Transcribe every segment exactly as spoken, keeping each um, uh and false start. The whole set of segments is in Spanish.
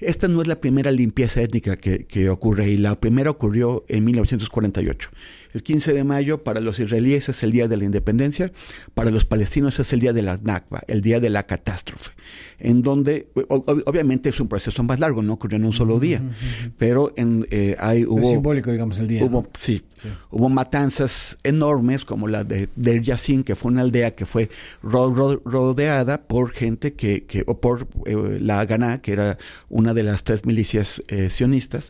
esta no es la primera limpieza étnica que, que ocurre, y la primera ocurrió en mil novecientos cuarenta y ocho. El quince de mayo para los israelíes es el día de la independencia, para los palestinos es el día de la Nakba, el día de la catástrofe, en donde ob- obviamente es un proceso más largo, no ocurrió en un solo día, uh-huh. pero en, eh, hay, hubo... Es simbólico, digamos, el día. Hubo, ¿no? sí, sí, hubo matanzas enormes, como la de Der Yassin, que fue una aldea que fue ro- ro- rodeada por gente que, que o por eh, la Haganá, que era una de las tres milicias eh, sionistas,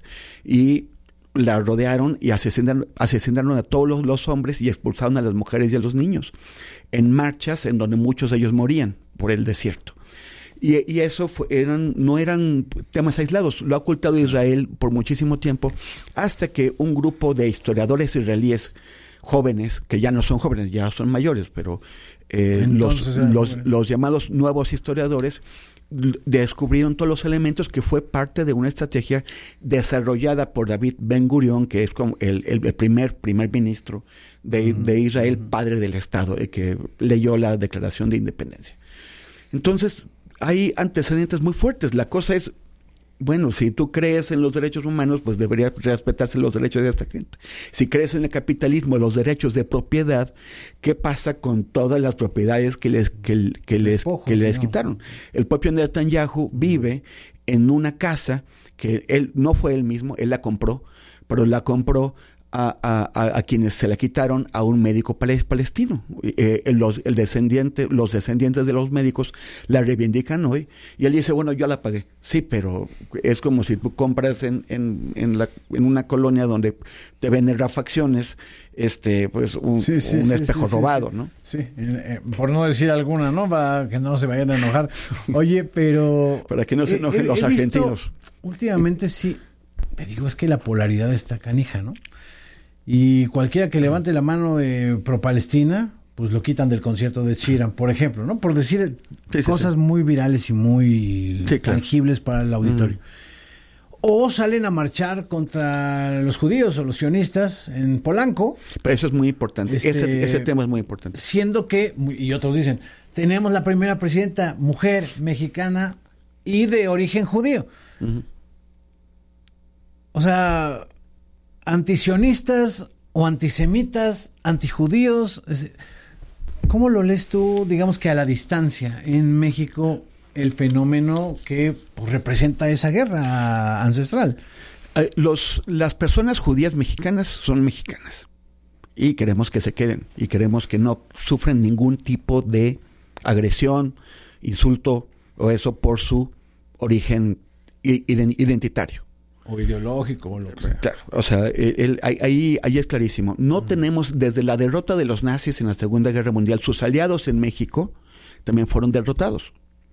y la rodearon y asesinaron, asesinaron a todos los, los hombres y expulsaron a las mujeres y a los niños en marchas en donde muchos de ellos morían por el desierto. Y, y eso fue, eran, no eran temas aislados, lo ha ocultado Israel por muchísimo tiempo, hasta que un grupo de historiadores israelíes jóvenes, que ya no son jóvenes, ya son mayores, pero eh, los, los, los llamados nuevos historiadores descubrieron todos los elementos, que fue parte de una estrategia desarrollada por David Ben Gurión, que es como el, el, el primer primer ministro de, uh-huh. de Israel, uh-huh. padre del Estado, el que leyó la Declaración de Independencia. Entonces, hay antecedentes muy fuertes. La cosa es, bueno, si tú crees en los derechos humanos, pues debería respetarse los derechos de esta gente. Si crees en el capitalismo, los derechos de propiedad, ¿qué pasa con todas las propiedades que les que, que les Despojos, que les no. quitaron? El propio Netanyahu vive en una casa que él no fue él mismo, él la compró, pero la compró A, a, a quienes se la quitaron, a un médico palestino. Eh, los, el descendiente, los descendientes de los médicos la reivindican hoy, y él dice, bueno, yo la pagué. Sí, pero es como si tú compras en, en, en, la, en una colonia donde te venden refacciones, este, pues un, sí, sí, un sí, espejo sí, robado, sí, ¿no? Sí, eh, por no decir alguna, ¿no? Para que no se vayan a enojar. Oye, pero... Para que no se enojen eh, los he argentinos. Últimamente sí, te digo, es que la polaridad está canija, ¿no? Y cualquiera que levante la mano de pro-Palestina, pues lo quitan del concierto de Sheeran, por ejemplo, ¿no? Por decir sí, cosas sí, sí. muy virales y muy sí, tangibles claro. para el auditorio. Mm. O salen a marchar contra los judíos o los sionistas en Polanco. Pero eso es muy importante, este, ese, ese tema es muy importante. Siendo que, y otros dicen, tenemos la primera presidenta mujer mexicana y de origen judío. Mm. O sea... antisionistas o antisemitas, antijudíos, ¿cómo lo lees tú, digamos que a la distancia, en México, el fenómeno que pues, representa esa guerra ancestral? Eh, los, las personas judías mexicanas son mexicanas y queremos que se queden y queremos que no sufren ningún tipo de agresión, insulto o eso por su origen identitario. O ideológico, o lo que sea. Claro, o sea, el, el, ahí, ahí es clarísimo. No uh-huh. tenemos, desde la derrota de los nazis en la Segunda Guerra Mundial, sus aliados en México también fueron derrotados.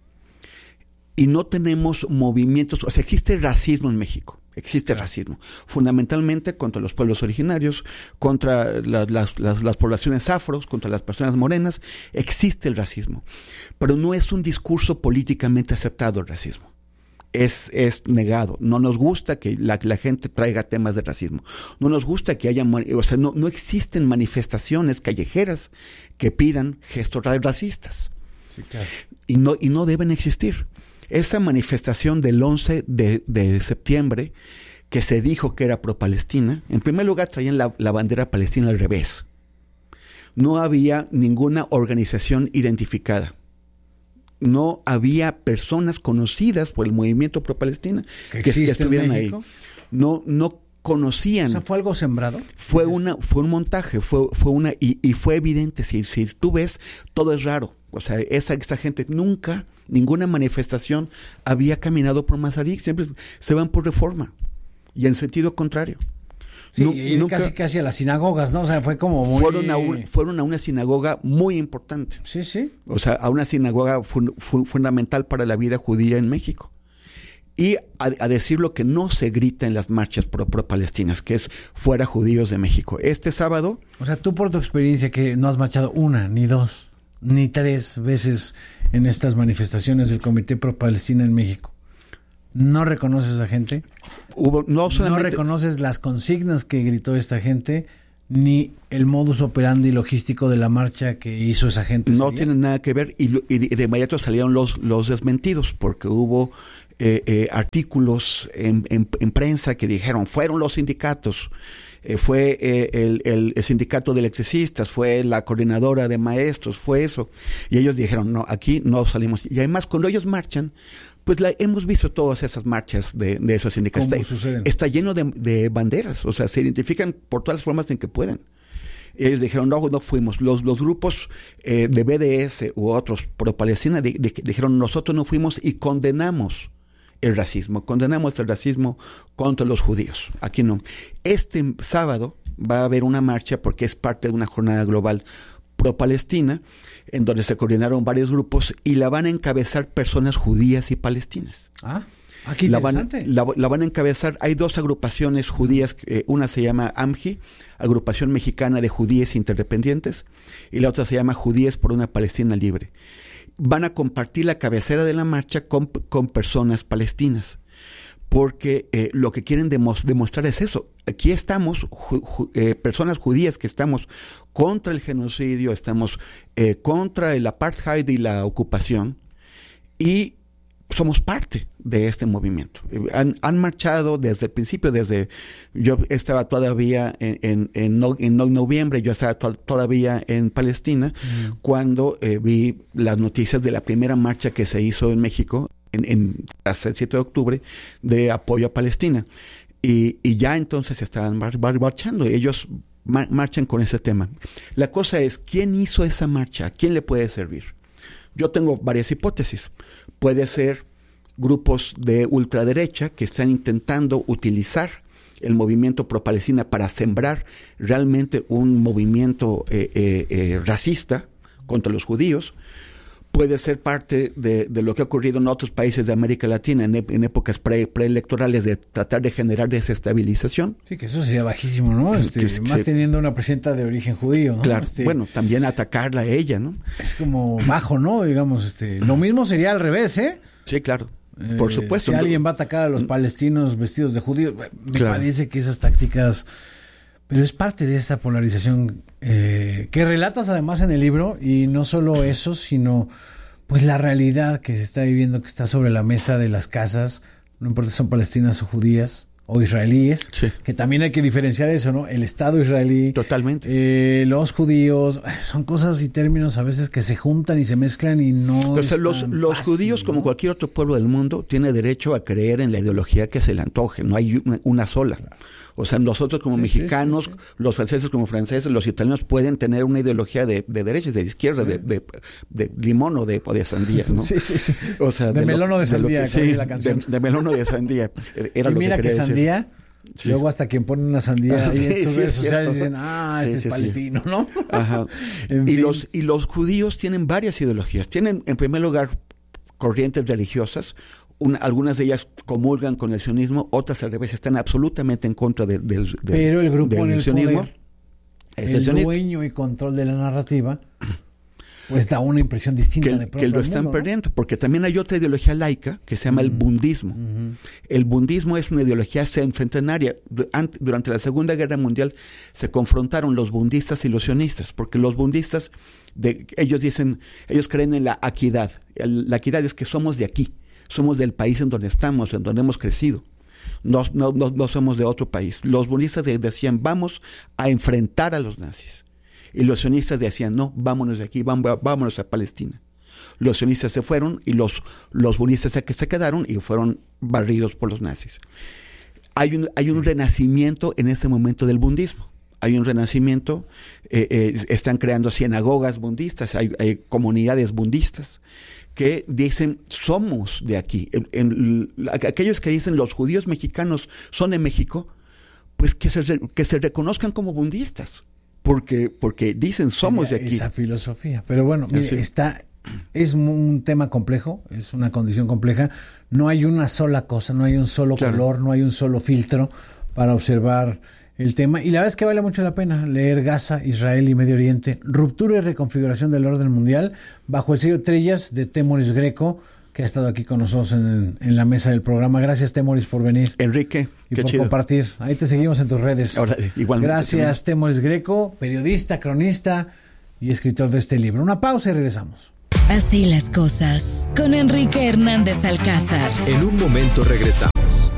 Y no tenemos movimientos, o sea, existe racismo en México, existe claro. racismo, fundamentalmente contra los pueblos originarios, contra la, las, las, las poblaciones afros, contra las personas morenas, existe el racismo. Pero no es un discurso políticamente aceptado el racismo. Es, es negado. No nos gusta que la, la gente traiga temas de racismo. No nos gusta que haya, o sea, no, no existen manifestaciones callejeras que pidan gestos racistas. Sí, claro. Y no, y no deben existir. Esa manifestación del once de, de septiembre, que se dijo que era pro-Palestina, en primer lugar traían la, la bandera palestina al revés. No había ninguna organización identificada. No había personas conocidas por el movimiento pro-Palestina que, que, que estuvieran ahí. No, no conocían. O sea, ¿fue algo sembrado? Fue una, fue un montaje, fue, fue una, y, y fue evidente. Si, si tú ves, todo es raro. O sea, esa, esa gente nunca, ninguna manifestación había caminado por Mazarik, siempre se van por Reforma. Y en sentido contrario. Sí, no, y nunca, casi casi a las sinagogas, ¿no? O sea, fue como muy... Fueron a, un, fueron a una sinagoga muy importante. Sí, sí. O sea, a una sinagoga fu, fu, fundamental para la vida judía en México. Y a, a decir lo que no se grita en las marchas pro, pro palestinas, que es fuera judíos de México. Este sábado... O sea, tú por tu experiencia que no has marchado una, ni dos, ni tres veces en estas manifestaciones del Comité Pro Palestina en México, ¿no reconoces a gente? Hubo, no, solamente... no reconoces las consignas que gritó esta gente, ni el modus operandi logístico de la marcha que hizo esa gente. No tienen nada que ver, y, y de inmediato salieron los, los desmentidos, porque hubo eh, eh, artículos en, en, en prensa que dijeron, fueron los sindicatos, eh, fue eh, el, el, el sindicato de electricistas, fue la coordinadora de maestros, fue eso. Y ellos dijeron, no, aquí no salimos. Y además, cuando ellos marchan, pues la, hemos visto todas esas marchas de, de esos sindicatos. Está, está lleno de, de banderas, o sea, se identifican por todas las formas en que pueden. Ellos dijeron, no, no fuimos. Los, los grupos eh, de B D S u otros pro-Palestina de, de, dijeron, nosotros no fuimos y condenamos el racismo, condenamos el racismo contra los judíos. Aquí no. Este sábado va a haber una marcha porque es parte de una jornada global pro-Palestina, en donde se coordinaron varios grupos y la van a encabezar personas judías y palestinas. Ah, aquí la van, la, la van a encabezar, hay dos agrupaciones judías, eh, una se llama AMJI, Agrupación Mexicana de Judíes Interdependientes, y la otra se llama Judíes por una Palestina Libre. Van a compartir la cabecera de la marcha con, con personas palestinas, porque eh, lo que quieren demos, demostrar es eso. Aquí estamos, ju, ju, eh, personas judías que estamos contra el genocidio, estamos eh, contra el apartheid y la ocupación, y somos parte de este movimiento. Han, han marchado desde el principio, desde yo estaba todavía en, en, en, no, en noviembre, yo estaba to, todavía en Palestina, mm. cuando eh, vi las noticias de la primera marcha que se hizo en México, en, en, hasta el siete de octubre, de apoyo a Palestina. Y, y ya entonces estaban mar, mar, marchando, ellos mar, marchan con ese tema. La cosa es, ¿quién hizo esa marcha? ¿A quién le puede servir? Yo tengo varias hipótesis. Puede ser grupos de ultraderecha que están intentando utilizar el movimiento pro-Palestina para sembrar realmente un movimiento eh, eh, eh, racista contra los judíos. Puede ser parte de, de lo que ha ocurrido en otros países de América Latina en, en épocas pre, preelectorales, de tratar de generar desestabilización. Sí, que eso sería bajísimo, ¿no? Este, que, más que, teniendo una presidenta de origen judío, ¿no? Claro, este, bueno, también atacarla a ella, ¿no? Es como bajo, ¿no? Digamos, este, lo mismo sería al revés, ¿eh? Sí, claro. Por supuesto. Eh, si alguien va a atacar a los palestinos vestidos de judíos, me claro. parece que esas tácticas... Pero es parte de esta polarización eh, que relatas además en el libro, y no solo eso, sino pues la realidad que se está viviendo, que está sobre la mesa de las casas, no importa si son palestinas o judías o israelíes, sí. que también hay que diferenciar eso, ¿no? El Estado israelí, totalmente, eh, los judíos, son cosas y términos a veces que se juntan y se mezclan y no o sea, es los, tan los fácil, judíos, ¿no? como cualquier otro pueblo del mundo, tiene derecho a creer en la ideología que se le antoje, no hay una, una sola. Claro. O sea, nosotros como sí, mexicanos, sí, sí, sí. los franceses como franceses, los italianos pueden tener una ideología de, de derecha, de izquierda, sí. de, de, de limón o de, o de sandía, ¿no? Sí, sí, sí. O sea, de, de melón o de sandía, que, sí, la canción. De, de melón o de sandía. Era y lo mira que, que sandía, decir. Sí. Luego hasta quien pone una sandía ahí en sus sí, redes sí, sociales cierto. dicen, ah, este sí, es sí, palestino, sí. ¿no? Ajá. En y, fin. los, y los judíos tienen varias ideologías. Tienen, en primer lugar, corrientes religiosas. Una, algunas de ellas comulgan con el sionismo, otras al revés están absolutamente en contra de, de, de, Pero el grupo del en el sionismo. Poder, es el el dueño y control de la narrativa, pues da una impresión distinta que, de que lo están mundo, perdiendo, ¿no? Porque también hay otra ideología laica que se llama uh-huh. el bundismo. Uh-huh. El bundismo es una ideología centenaria. Durante la Segunda Guerra Mundial se confrontaron los bundistas y los sionistas, porque los bundistas, de, ellos dicen, ellos creen en la equidad. La equidad es que somos de aquí. Somos del país en donde estamos, en donde hemos crecido. No, no, no, no somos de otro país. Los budistas decían, vamos a enfrentar a los nazis. Y los sionistas decían, no, vámonos de aquí, vámonos, vámonos a Palestina. Los sionistas se fueron y los, los budistas se, se quedaron y fueron barridos por los nazis. Hay un, hay un renacimiento en este momento del budismo. Hay un renacimiento, eh, eh, están creando sinagogas budistas, hay, hay comunidades budistas que dicen, somos de aquí. En, en, aquellos que dicen los judíos mexicanos son de México, pues que se, que se reconozcan como budistas, porque, porque dicen somos de aquí. Esa filosofía. Pero bueno, mire, está, es un tema complejo, es una condición compleja. No hay una sola cosa, no hay un solo claro. color, no hay un solo filtro para observar el tema. Y la verdad es que vale mucho la pena leer Gaza, Israel y Medio Oriente, ruptura y reconfiguración del orden mundial, bajo el sello Trellas de Temoris Greco, que ha estado aquí con nosotros en, en la mesa del programa. Gracias, Temoris, por venir. Enrique, y qué por chido. compartir. Ahí te seguimos en tus redes. Ahora, igualmente. Gracias, Temoris Greco, periodista, cronista y escritor de este libro. Una pausa y regresamos. Así las cosas. Con Enrique Hernández Alcázar. En un momento regresamos.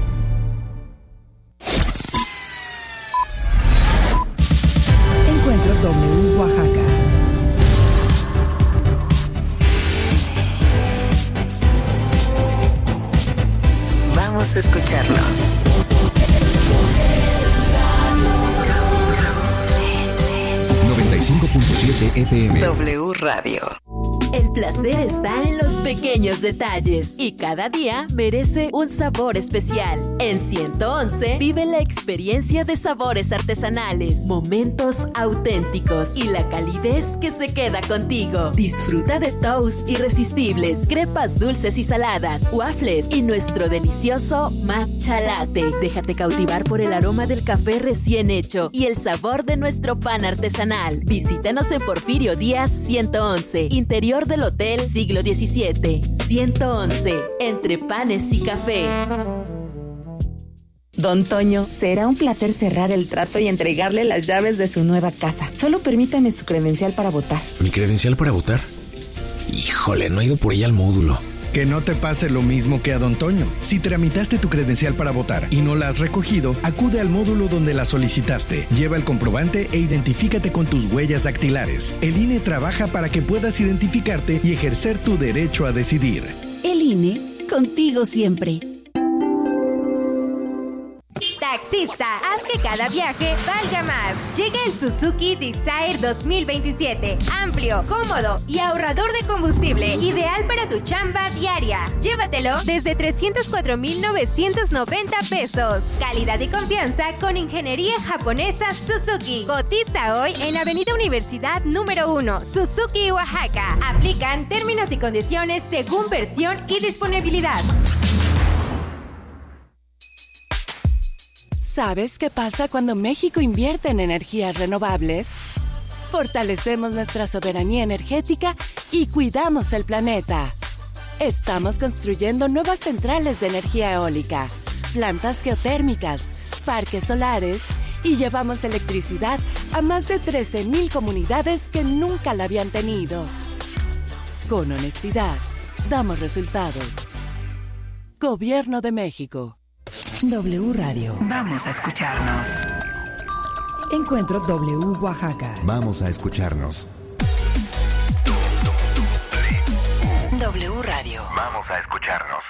Encuentro W Oaxaca. Vamos a escucharnos. noventa y cinco punto siete F M. W Radio. El placer está en los pequeños detalles y cada día merece un sabor especial. En ciento once vive la experiencia de sabores artesanales, momentos auténticos y la calidez que se queda contigo. Disfruta de toast irresistibles, crepas dulces y saladas, waffles y nuestro delicioso matcha latte. Déjate cautivar por el aroma del café recién hecho y el sabor de nuestro pan artesanal. Visítanos en Porfirio Díaz ciento once, interior del Hotel Siglo diecisiete. ciento once, entre panes y café. Don Toño, será un placer cerrar el trato y entregarle las llaves de su nueva casa. Solo permítame su credencial para votar. ¿Mi credencial para votar? Híjole, no he ido por ella al módulo. Que no te pase lo mismo que a Don Toño. Si tramitaste tu credencial para votar y no la has recogido, acude al módulo donde la solicitaste. Lleva el comprobante e identifícate con tus huellas dactilares. El I N E trabaja para que puedas identificarte y ejercer tu derecho a decidir. El I N E, contigo siempre. Taxista, haz que cada viaje valga más. Llega el Suzuki Desire dos mil veintisiete. Amplio, cómodo y ahorrador de combustible. Ideal para tu chamba diaria. Llévatelo desde trescientos cuatro mil novecientos noventa pesos. Calidad y confianza con ingeniería japonesa Suzuki. Cotiza hoy en Avenida Universidad número uno, Suzuki, Oaxaca. Aplican términos y condiciones según versión y disponibilidad. ¿Sabes qué pasa cuando México invierte en energías renovables? Fortalecemos nuestra soberanía energética y cuidamos el planeta. Estamos construyendo nuevas centrales de energía eólica, plantas geotérmicas, parques solares y llevamos electricidad a más de trece mil comunidades que nunca la habían tenido. Con honestidad, damos resultados. Gobierno de México. W Radio. Vamos a escucharnos. Encuentro W Oaxaca. Vamos a escucharnos. W Radio. Vamos a escucharnos.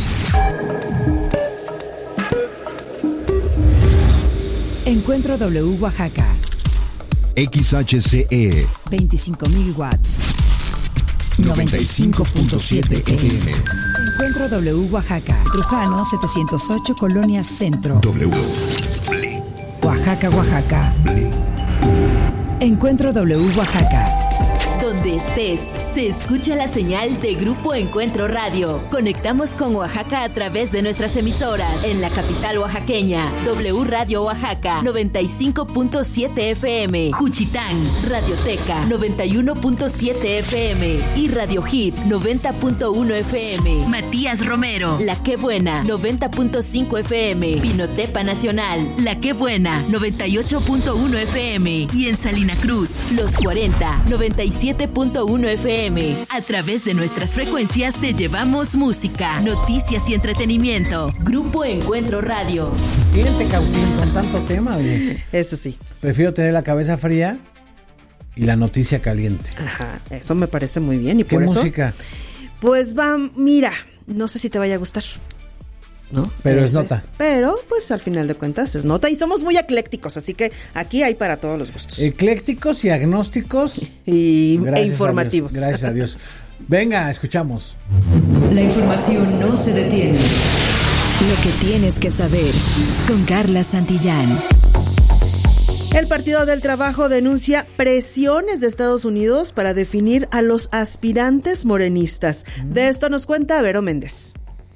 Encuentro W Oaxaca. X H C E. veinticinco mil watts. noventa y cinco punto siete F M. Encuentro W Oaxaca. Trujano setecientos ocho, Colonia Centro. W. Oaxaca, Oaxaca. Encuentro W Oaxaca. Donde estés, se escucha la señal de Grupo Encuentro Radio. Conectamos con Oaxaca a través de nuestras emisoras. En la capital oaxaqueña, W Radio Oaxaca, noventa y cinco punto siete F M. Juchitán, Radioteca, noventa y uno punto siete F M. Y Radio Hit, noventa punto uno F M. Matías Romero, La Qué Buena, noventa punto cinco F M. Pinotepa Nacional, La Qué Buena, noventa y ocho punto uno F M. Y en Salina Cruz, Los cuarenta, noventa y siete punto uno F M. A través de nuestras frecuencias te llevamos música, noticias y entretenimiento. Grupo Encuentro Radio. ¿Quién te cautiva con tanto tema? Oye? Eso sí. Prefiero tener la cabeza fría y la noticia caliente. Ajá, eso me parece muy bien. ¿Y ¿Qué por eso? música? Pues va, mira, no sé si te vaya a gustar. ¿No? Pero Ese. es nota. Pero, pues al final de cuentas es nota. Y somos muy eclécticos, así que aquí hay para todos los gustos. Eclécticos y agnósticos. Y Gracias e informativos. A Dios, gracias a Dios. Venga, escuchamos. La información no se detiene. Lo que tienes que saber con Carla Santillán. El Partido del Trabajo denuncia presiones de Estados Unidos para definir a los aspirantes morenistas. De esto nos cuenta Vero Méndez.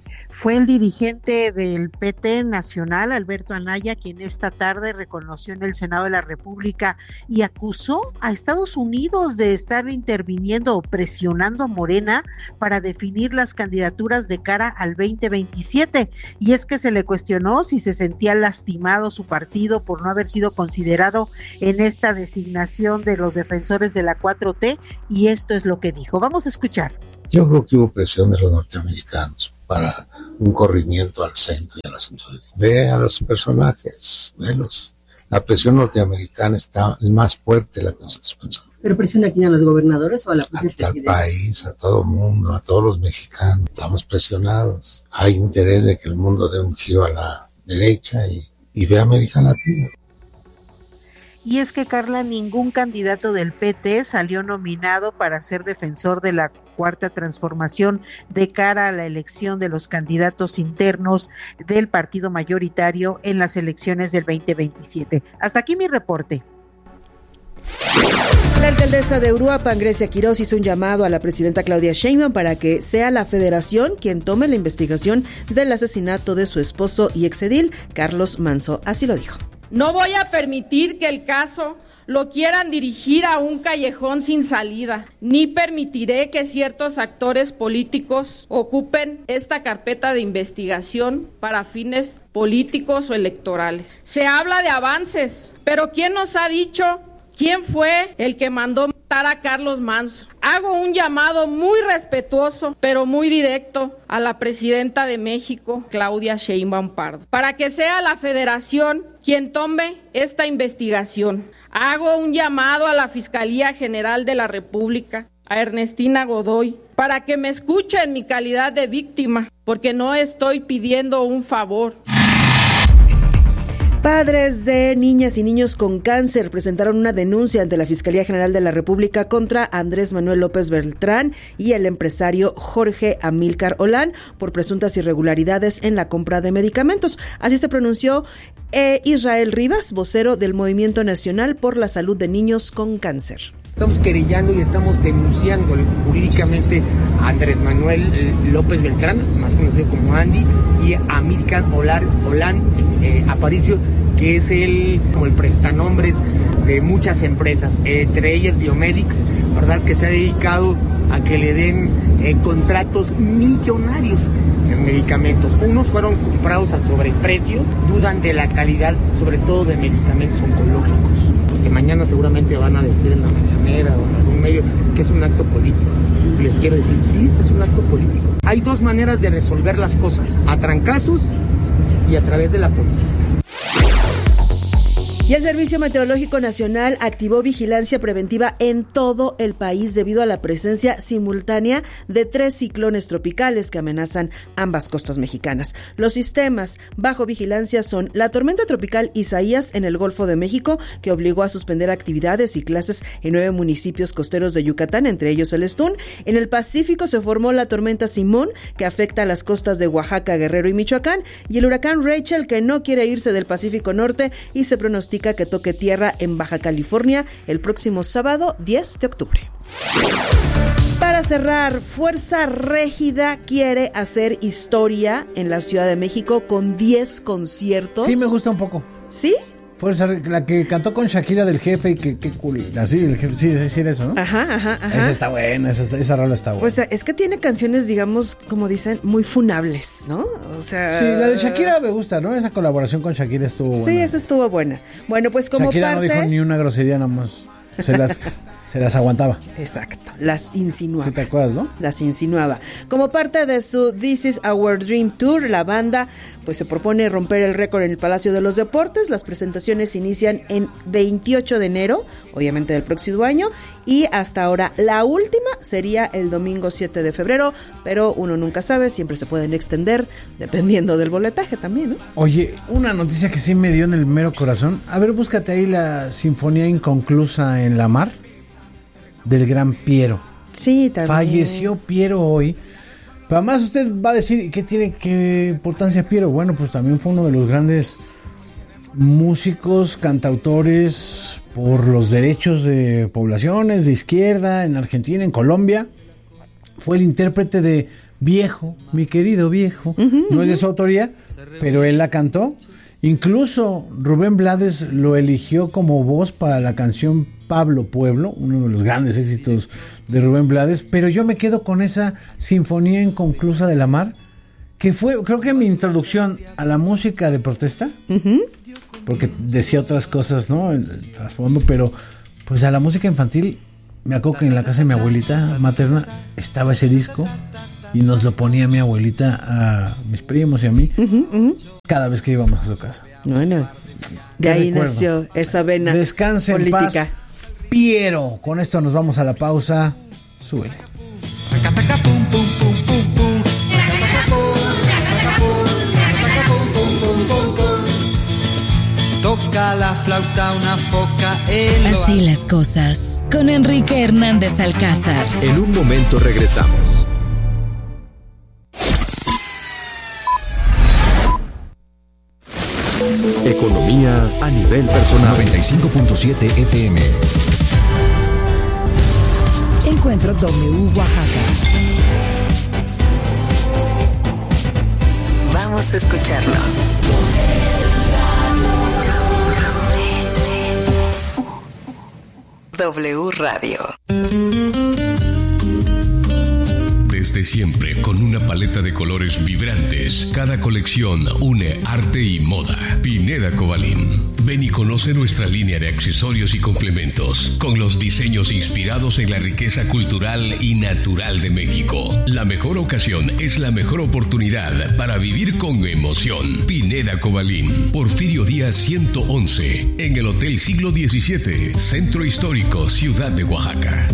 Fue el dirigente del P T nacional, Alberto Anaya, quien esta tarde reconoció en el Senado de la República y acusó a Estados Unidos de estar interviniendo o presionando a Morena para definir las candidaturas de cara al veinte veintisiete. Y es que se le cuestionó si se sentía lastimado su partido por no haber sido considerado en esta designación de los defensores de la cuatro T, y esto es lo que dijo. Vamos a escuchar. Yo creo que hubo presión de los norteamericanos para un corrimiento al centro y al asunto. Ve a los personajes, velos. La presión norteamericana está es más fuerte de la que nosotros pensamos. ¿Pero presiona aquí a los gobernadores o a la presidenta? Al país, a todo el mundo, a todos los mexicanos. Estamos presionados. Hay interés de que el mundo dé un giro a la derecha y, y ve a América Latina. Y es que, Carla, ningún candidato del P T salió nominado para ser defensor de la Cuarta Transformación de cara a la elección de los candidatos internos del partido mayoritario en las elecciones del veinte veintisiete. Hasta aquí mi reporte. La alcaldesa de Uruapan, Grecia Quirós, hizo un llamado a la presidenta Claudia Sheinbaum para que sea la federación quien tome la investigación del asesinato de su esposo y exedil, Carlos Manzo. Así lo dijo. No voy a permitir que el caso lo quieran dirigir a un callejón sin salida, ni permitiré que ciertos actores políticos ocupen esta carpeta de investigación para fines políticos o electorales. Se habla de avances, pero ¿quién nos ha dicho quién fue el que mandó matar a Carlos Manzo? Hago un llamado muy respetuoso, pero muy directo, a la presidenta de México, Claudia Sheinbaum Pardo, para que sea la federación quien tome esta investigación. Hago un llamado a la Fiscalía General de la República, a Ernestina Godoy, para que me escuche en mi calidad de víctima, porque no estoy pidiendo un favor. Padres de niñas y niños con cáncer presentaron una denuncia ante la Fiscalía General de la República contra Andrés Manuel López Beltrán y el empresario Jorge Amílcar Olán por presuntas irregularidades en la compra de medicamentos. Así se pronunció eh, Israel Rivas, vocero del Movimiento Nacional por la Salud de Niños con Cáncer. Estamos querellando y estamos denunciando jurídicamente a Andrés Manuel López Beltrán, más conocido como Andy, y a Amílcar Olán eh, Aparicio, que es el, como el prestanombres de muchas empresas, eh, entre ellas Biomedics, ¿verdad?, que se ha dedicado a que le den eh, contratos millonarios en medicamentos. Unos fueron comprados a sobreprecio, dudan de la calidad, sobre todo de medicamentos oncológicos, que mañana seguramente van a decir en la mañanera o en algún medio que es un acto político. Les quiero decir, sí, este es un acto político. Hay dos maneras de resolver las cosas, a trancazos y a través de la política. Y el Servicio Meteorológico Nacional activó vigilancia preventiva en todo el país debido a la presencia simultánea de tres ciclones tropicales que amenazan ambas costas mexicanas. Los sistemas bajo vigilancia son la tormenta tropical Isaías en el Golfo de México, que obligó a suspender actividades y clases en nueve municipios costeros de Yucatán, entre ellos el Estún. En el Pacífico se formó la tormenta Simón, que afecta a las costas de Oaxaca, Guerrero y Michoacán, y el huracán Rachel, que no quiere irse del Pacífico Norte y se pronostica que toque tierra en Baja California el próximo sábado diez de octubre. Para cerrar, Fuerza Régida quiere hacer historia en la Ciudad de México con diez conciertos. Sí, me gusta un poco. ¿Sí? Fuerza, la que cantó con Shakira del Jefe y que, que cool. Así, el jefe, sí, decir eso, ¿no? Ajá, ajá, ajá. Esa está buena, esa, esa rola está buena. Pues es que tiene canciones, digamos, como dicen, muy funables, ¿no? O sea... Sí, la de Shakira me gusta, ¿no? Esa colaboración con Shakira estuvo buena. Sí, esa estuvo buena. Bueno, pues como Shakira parte... no dijo ni una grosería, nada más. Se las... Se las aguantaba. Exacto, las insinuaba. ¿Sí te acuerdas, no? Las insinuaba. Como parte de su This Is Our Dream Tour, la banda pues se propone romper el récord en el Palacio de los Deportes. Las presentaciones inician en veintiocho de enero, obviamente del próximo año, y hasta ahora la última sería el domingo siete de febrero, pero uno nunca sabe, siempre se pueden extender dependiendo del boletaje también, ¿no? Oye, una noticia que sí me dio en el mero corazón. A ver, búscate ahí la Sinfonía Inconclusa en la Mar del gran Piero. Sí, también. Falleció Piero hoy. Pero además usted va a decir, ¿qué tiene qué importancia Piero? Bueno, pues también fue uno de los grandes músicos, cantautores por los derechos de poblaciones de izquierda en Argentina, en Colombia. Fue el intérprete de Viejo, mi querido viejo, uh-huh, no es de su autoría, pero él la cantó. Incluso Rubén Blades lo eligió como voz para la canción Pablo Pueblo, uno de los grandes éxitos de Rubén Blades, pero yo me quedo con esa Sinfonía Inconclusa de la Mar, que fue, creo que mi introducción a la música de protesta, uh-huh, porque decía otras cosas, ¿no?, el, el trasfondo, pero pues a la música infantil, me acuerdo que en la casa de mi abuelita materna estaba ese disco, y nos lo ponía mi abuelita a mis primos y a mí, uh-huh, uh-huh, cada vez que íbamos a su casa. Bueno, de ahí recuerdo. Nació esa vena Descanse política. En paz, Piero. Con esto nos vamos a la pausa. Súbele. Toca la flauta una foca en lo Así las cosas. Con Enrique Hernández Alcázar. En un momento regresamos. Economía a nivel personal. noventa y cinco punto siete F M. Encuentro W Oaxaca. Vamos a escucharnos. W Radio. Desde siempre, con una paleta de colores vibrantes, cada colección une arte y moda. Pineda Cobalín. Ven y conoce nuestra línea de accesorios y complementos, con los diseños inspirados en la riqueza cultural y natural de México. La mejor ocasión es la mejor oportunidad para vivir con emoción. Pineda Cobalín. Porfirio Díaz ciento once, en el Hotel Siglo diecisiete, Centro Histórico, Ciudad de Oaxaca.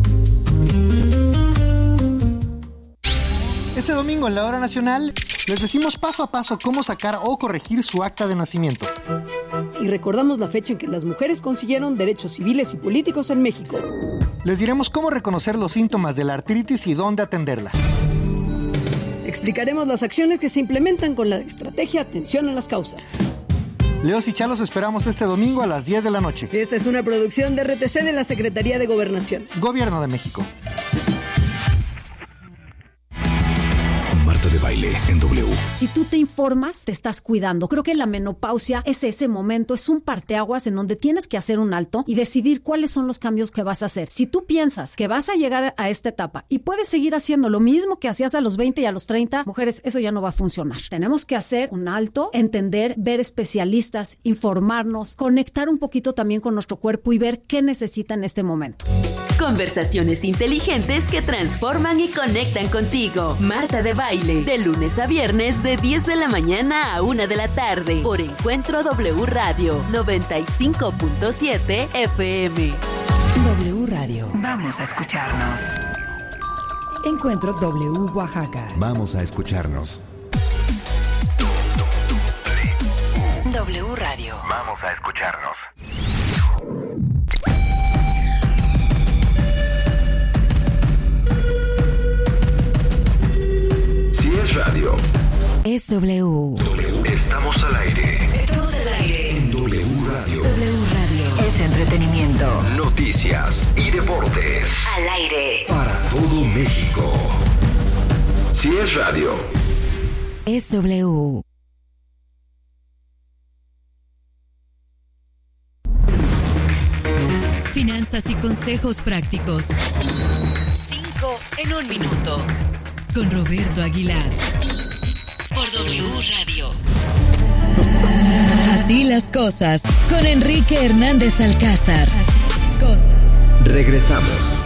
Este domingo en la Hora Nacional les decimos paso a paso cómo sacar o corregir su acta de nacimiento. Y recordamos la fecha en que las mujeres consiguieron derechos civiles y políticos en México. Les diremos cómo reconocer los síntomas de la artritis y dónde atenderla. Explicaremos las acciones que se implementan con la estrategia Atención a las Causas. Leos y Chalos esperamos este domingo a las diez de la noche. Esta es una producción de R T C de la Secretaría de Gobernación. Gobierno de México. De baile en W. Si tú te informas, te estás cuidando. Creo que la menopausia es ese momento, es un parteaguas en donde tienes que hacer un alto y decidir cuáles son los cambios que vas a hacer. Si tú piensas que vas a llegar a esta etapa y puedes seguir haciendo lo mismo que hacías a los veinte y a los treinta, mujeres, eso ya no va a funcionar. Tenemos que hacer un alto, entender, ver especialistas, informarnos, conectar un poquito también con nuestro cuerpo y ver qué necesita en este momento. Conversaciones inteligentes que transforman y conectan contigo. Marta de Baile, de lunes a viernes de diez de la mañana a una de la tarde, por Encuentro W Radio noventa y cinco punto siete F M. W Radio. Vamos a escucharnos. Encuentro W Oaxaca. Vamos a escucharnos. W Radio. Vamos a escucharnos. Si es radio, es W. W. Estamos al aire. Estamos al aire. En W Radio. W Radio. Es entretenimiento. Noticias y deportes. Al aire. Para todo México. Si es radio, es W. Finanzas y consejos prácticos. Cinco en un minuto. Con Roberto Aguilar. Por W Radio. Así las cosas. Con Enrique Hernández Alcázar. Así las cosas. Regresamos.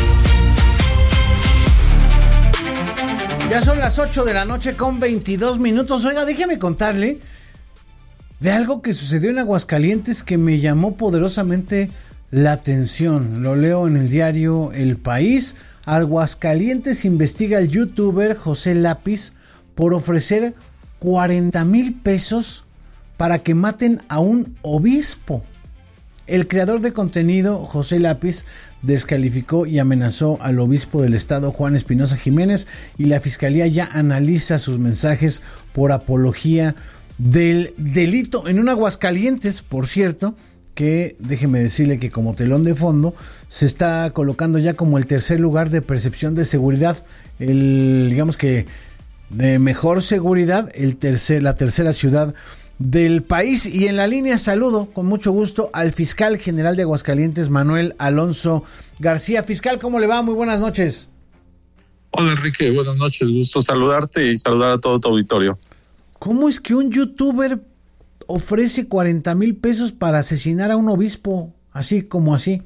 Ya son las ocho de la noche con veintidós minutos. Oiga, déjeme contarle de algo que sucedió en Aguascalientes que me llamó poderosamente la atención. Lo leo en el diario El País. Aguascalientes investiga al youtuber José Lápiz por ofrecer cuarenta mil pesos para que maten a un obispo. El creador de contenido, José Lápiz, descalificó y amenazó al obispo del estado, Juan Espinosa Jiménez, y la fiscalía ya analiza sus mensajes por apología del delito. En un Aguascalientes, por cierto, que déjeme decirle que como telón de fondo se está colocando ya como el tercer lugar de percepción de seguridad, el digamos que de mejor seguridad, el tercer, la tercera ciudad del país. Y en la línea saludo con mucho gusto al fiscal general de Aguascalientes, Manuel Alonso García. Fiscal, ¿cómo le va? Muy buenas noches. Hola Enrique, buenas noches, gusto saludarte y saludar a todo tu auditorio. ¿Cómo es que un youtuber ofrece cuarenta mil pesos para asesinar a un obispo, así como así?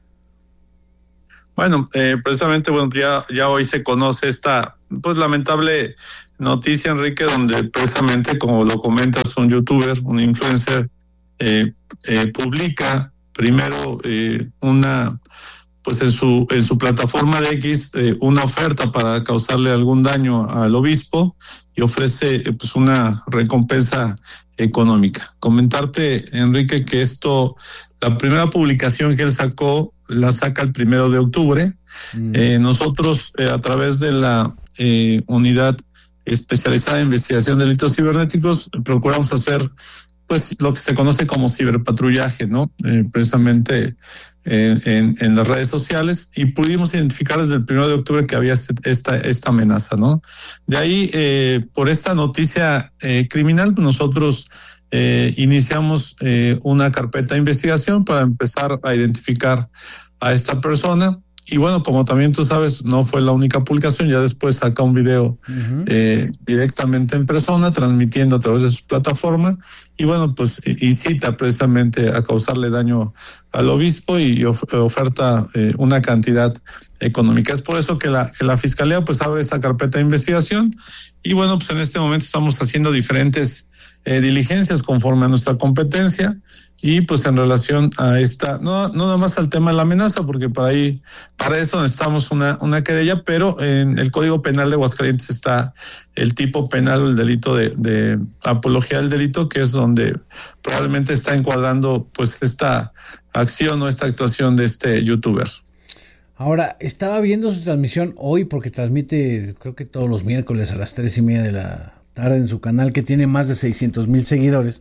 Bueno, eh, precisamente, bueno, ya, ya hoy se conoce esta, pues, lamentable noticia, Enrique, donde precisamente, como lo comentas, un youtuber, un influencer, eh, eh, publica primero eh, una, pues en su en su plataforma de X, eh, una oferta para causarle algún daño al obispo y ofrece eh, pues una recompensa económica. Comentarte, Enrique, que esto, la primera publicación que él sacó, la saca el primero de octubre. Mm. Eh, nosotros, eh, a través de la eh, unidad especializada en investigación de delitos cibernéticos, procuramos hacer pues lo que se conoce como ciberpatrullaje, ¿no? Eh, precisamente eh, en, en las redes sociales, y pudimos identificar desde el primero de octubre que había esta, esta amenaza, ¿no? De ahí, eh, por esta noticia eh, criminal, nosotros eh, iniciamos eh, una carpeta de investigación para empezar a identificar a esta persona. Y bueno, como también tú sabes, no fue la única publicación, ya después saca un video uh-huh. eh, directamente en persona, transmitiendo a través de su plataforma, y bueno, pues incita precisamente a causarle daño al obispo y of- oferta eh, una cantidad económica. Es por eso que la, que la Fiscalía pues abre esta carpeta de investigación, y bueno, pues en este momento estamos haciendo diferentes eh, diligencias conforme a nuestra competencia, y pues en relación a esta, no, no nada más al tema de la amenaza, porque para ahí, para eso necesitamos una, una querella, pero en el Código Penal de Aguascalientes está el tipo penal o el delito de, de apología del delito, que es donde probablemente está encuadrando pues esta acción o esta actuación de este youtuber. Ahora, estaba viendo su transmisión hoy, porque transmite, creo que todos los miércoles a las tres y media de la tarde en su canal, que tiene más de seiscientos mil seguidores,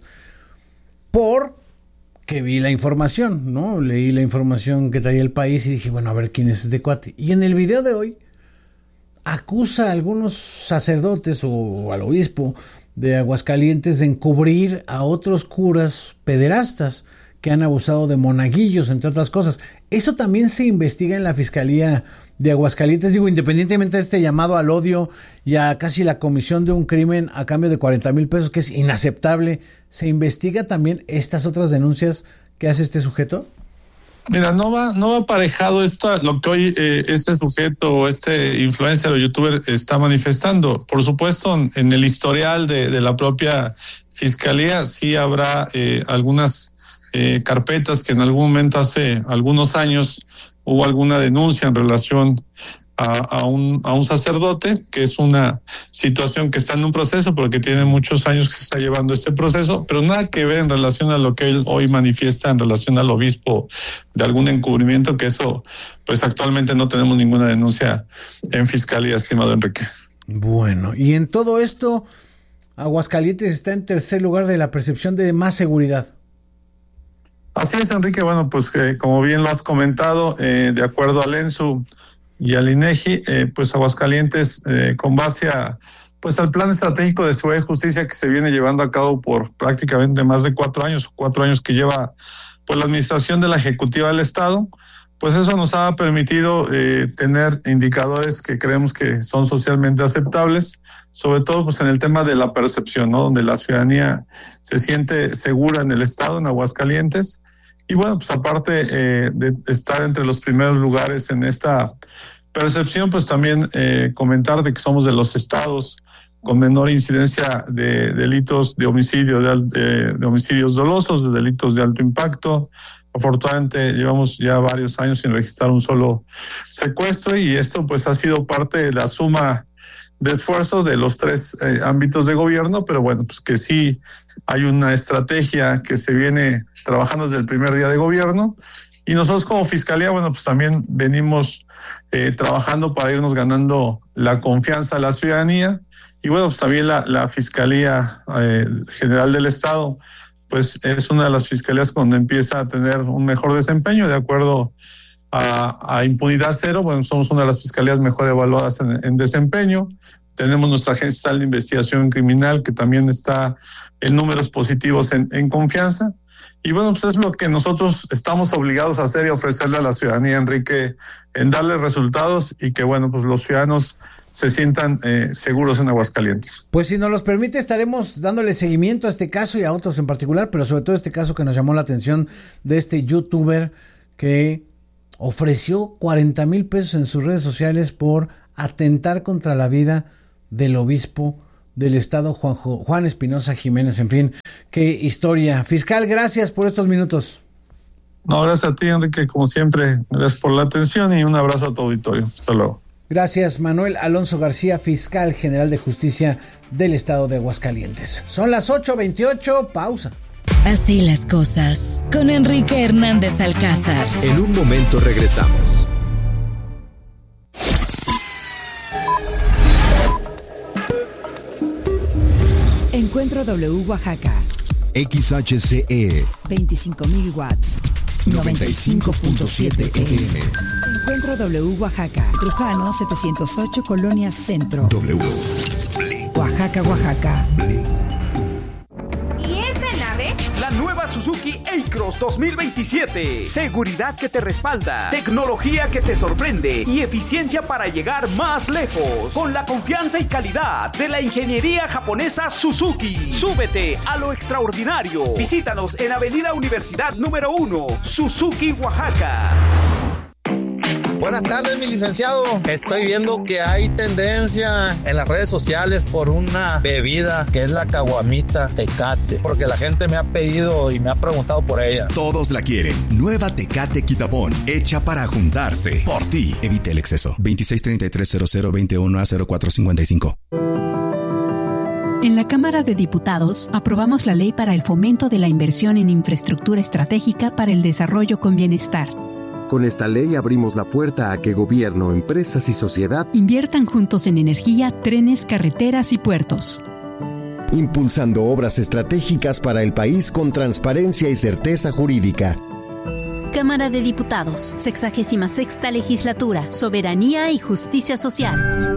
por que vi la información, ¿no? Leí la información que traía El País y dije, bueno, a ver quién es este cuate. Y en el video de hoy acusa a algunos sacerdotes o al obispo de Aguascalientes de encubrir a otros curas pederastas que han abusado de monaguillos, entre otras cosas. Eso también se investiga en la Fiscalía de Aguascalientes, digo, independientemente de este llamado al odio y a casi la comisión de un crimen a cambio de cuarenta mil pesos, que es inaceptable. ¿Se investiga también estas otras denuncias que hace este sujeto? Mira, no va, no va aparejado esto, lo que hoy eh, este sujeto o este influencer o youtuber está manifestando. Por supuesto, en, en el historial de, de la propia Fiscalía sí habrá eh, algunas eh, carpetas que en algún momento hace algunos años hubo alguna denuncia en relación a, a un a un sacerdote, que es una situación que está en un proceso, porque tiene muchos años que está llevando este proceso, pero nada que ver en relación a lo que él hoy manifiesta en relación al obispo de algún encubrimiento, que eso, pues actualmente no tenemos ninguna denuncia en Fiscalía, estimado Enrique. Bueno, y en todo esto, Aguascalientes está en tercer lugar de la percepción de más seguridad. Así es, Enrique. Bueno, pues eh, como bien lo has comentado, eh, de acuerdo al ENSU y al INEGI, eh, pues Aguascalientes, eh, con base a, pues al plan estratégico de seguridad y justicia que se viene llevando a cabo por prácticamente más de cuatro años, cuatro años que lleva pues la administración de la Ejecutiva del Estado, pues eso nos ha permitido eh, tener indicadores que creemos que son socialmente aceptables, sobre todo pues en el tema de la percepción, ¿no? Donde la ciudadanía se siente segura en el Estado, en Aguascalientes. Y bueno, pues aparte eh, de estar entre los primeros lugares en esta percepción, pues también eh, comentar de que somos de los estados con menor incidencia de delitos de homicidio, de, de, de homicidios dolosos, de delitos de alto impacto. Afortunadamente llevamos ya varios años sin registrar un solo secuestro, y esto pues ha sido parte de la suma de esfuerzos de los tres eh, ámbitos de gobierno, pero bueno, pues que sí hay una estrategia que se viene trabajando desde el primer día de gobierno, y nosotros como Fiscalía, bueno, pues también venimos eh, trabajando para irnos ganando la confianza de la ciudadanía, y bueno, pues también la, la Fiscalía eh, General del Estado pues es una de las fiscalías donde empieza a tener un mejor desempeño, de acuerdo a, a impunidad cero. Bueno, somos una de las fiscalías mejor evaluadas en, en desempeño. Tenemos nuestra Agencia Estatal de Investigación Criminal, que también está en números positivos en, en confianza. Y bueno, pues es lo que nosotros estamos obligados a hacer y ofrecerle a la ciudadanía, Enrique, en darle resultados y que, bueno, pues los ciudadanos se sientan eh, seguros en Aguascalientes. Pues si nos los permite, estaremos dándole seguimiento a este caso y a otros en particular, pero sobre todo este caso que nos llamó la atención de este youtuber que ofreció cuarenta mil pesos en sus redes sociales por atentar contra la vida del obispo del estado, Juan, Juan Espinosa Jiménez. En fin, qué historia. Fiscal, gracias por estos minutos. No, gracias a ti, Enrique, como siempre. Gracias por la atención y un abrazo a tu auditorio. Hasta luego. Gracias, Manuel Alonso García, fiscal general de justicia del estado de Aguascalientes. Son las ocho veintiocho, pausa. Así las cosas, con Enrique Hernández Alcázar. En un momento regresamos. Encuentro W Oaxaca. X H C E. veinticinco mil watts. noventa y cinco punto siete F M. Encuentro W Oaxaca. Trujano setecientos ocho, Colonia Centro. W. Oaxaca, Oaxaca. ¿Y esa nave? La nueva Suzuki A-Cross dos mil veintisiete. Seguridad que te respalda, tecnología que te sorprende y eficiencia para llegar más lejos. Con la confianza y calidad de la ingeniería japonesa Suzuki. Súbete a lo extraordinario. Visítanos en Avenida Universidad número uno, Suzuki, Oaxaca. Buenas tardes, mi licenciado. Estoy viendo que hay tendencia en las redes sociales por una bebida que es la caguamita Tecate, porque la gente me ha pedido y me ha preguntado por ella. Todos la quieren. Nueva Tecate Quitapón, hecha para juntarse. Por ti. Evite el exceso. veintiséis treinta y tres cero cero veintiuno a cero cuatro cincuenta y cinco. En la Cámara de Diputados aprobamos la ley para el fomento de la inversión en infraestructura estratégica para el desarrollo con bienestar. Con esta ley abrimos la puerta a que gobierno, empresas y sociedad inviertan juntos en energía, trenes, carreteras y puertos. Impulsando obras estratégicas para el país con transparencia y certeza jurídica. Cámara de Diputados, sexagésima sexta legislatura, soberanía y justicia social.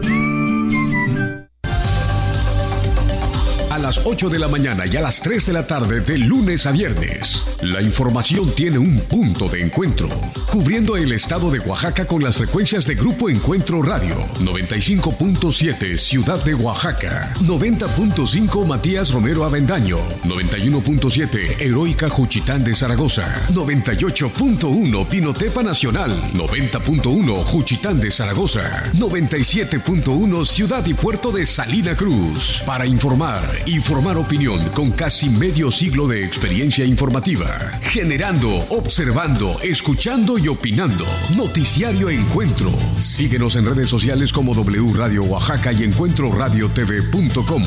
A las ocho de la mañana y a las tres de la tarde de lunes a viernes, la información tiene un punto de encuentro, cubriendo el estado de Oaxaca con las frecuencias de Grupo Encuentro Radio, noventa y cinco punto siete Ciudad de Oaxaca, noventa punto cinco Matías Romero Avendaño, noventa y uno punto siete Heroica Juchitán de Zaragoza, noventa y ocho punto uno Pinotepa Nacional, noventa punto uno Juchitán de Zaragoza, noventa y siete punto uno Ciudad y Puerto de Salina Cruz. Para informar y formar opinión con casi medio siglo de experiencia informativa, generando, observando, escuchando y opinando. Noticiario Encuentro. Síguenos en redes sociales como W Radio Oaxaca y encuentro radio t v punto com.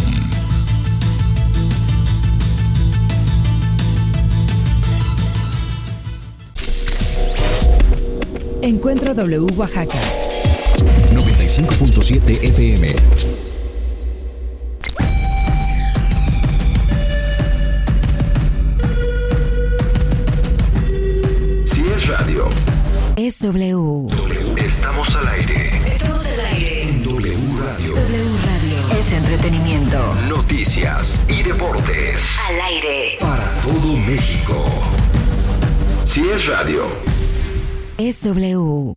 Encuentro W Oaxaca. noventa y cinco punto siete F M. Radio. Es W. Estamos al aire. Estamos al aire. En W Radio. W Radio. Es entretenimiento. Noticias y deportes. Al aire. Para todo México. Si es radio. Es W.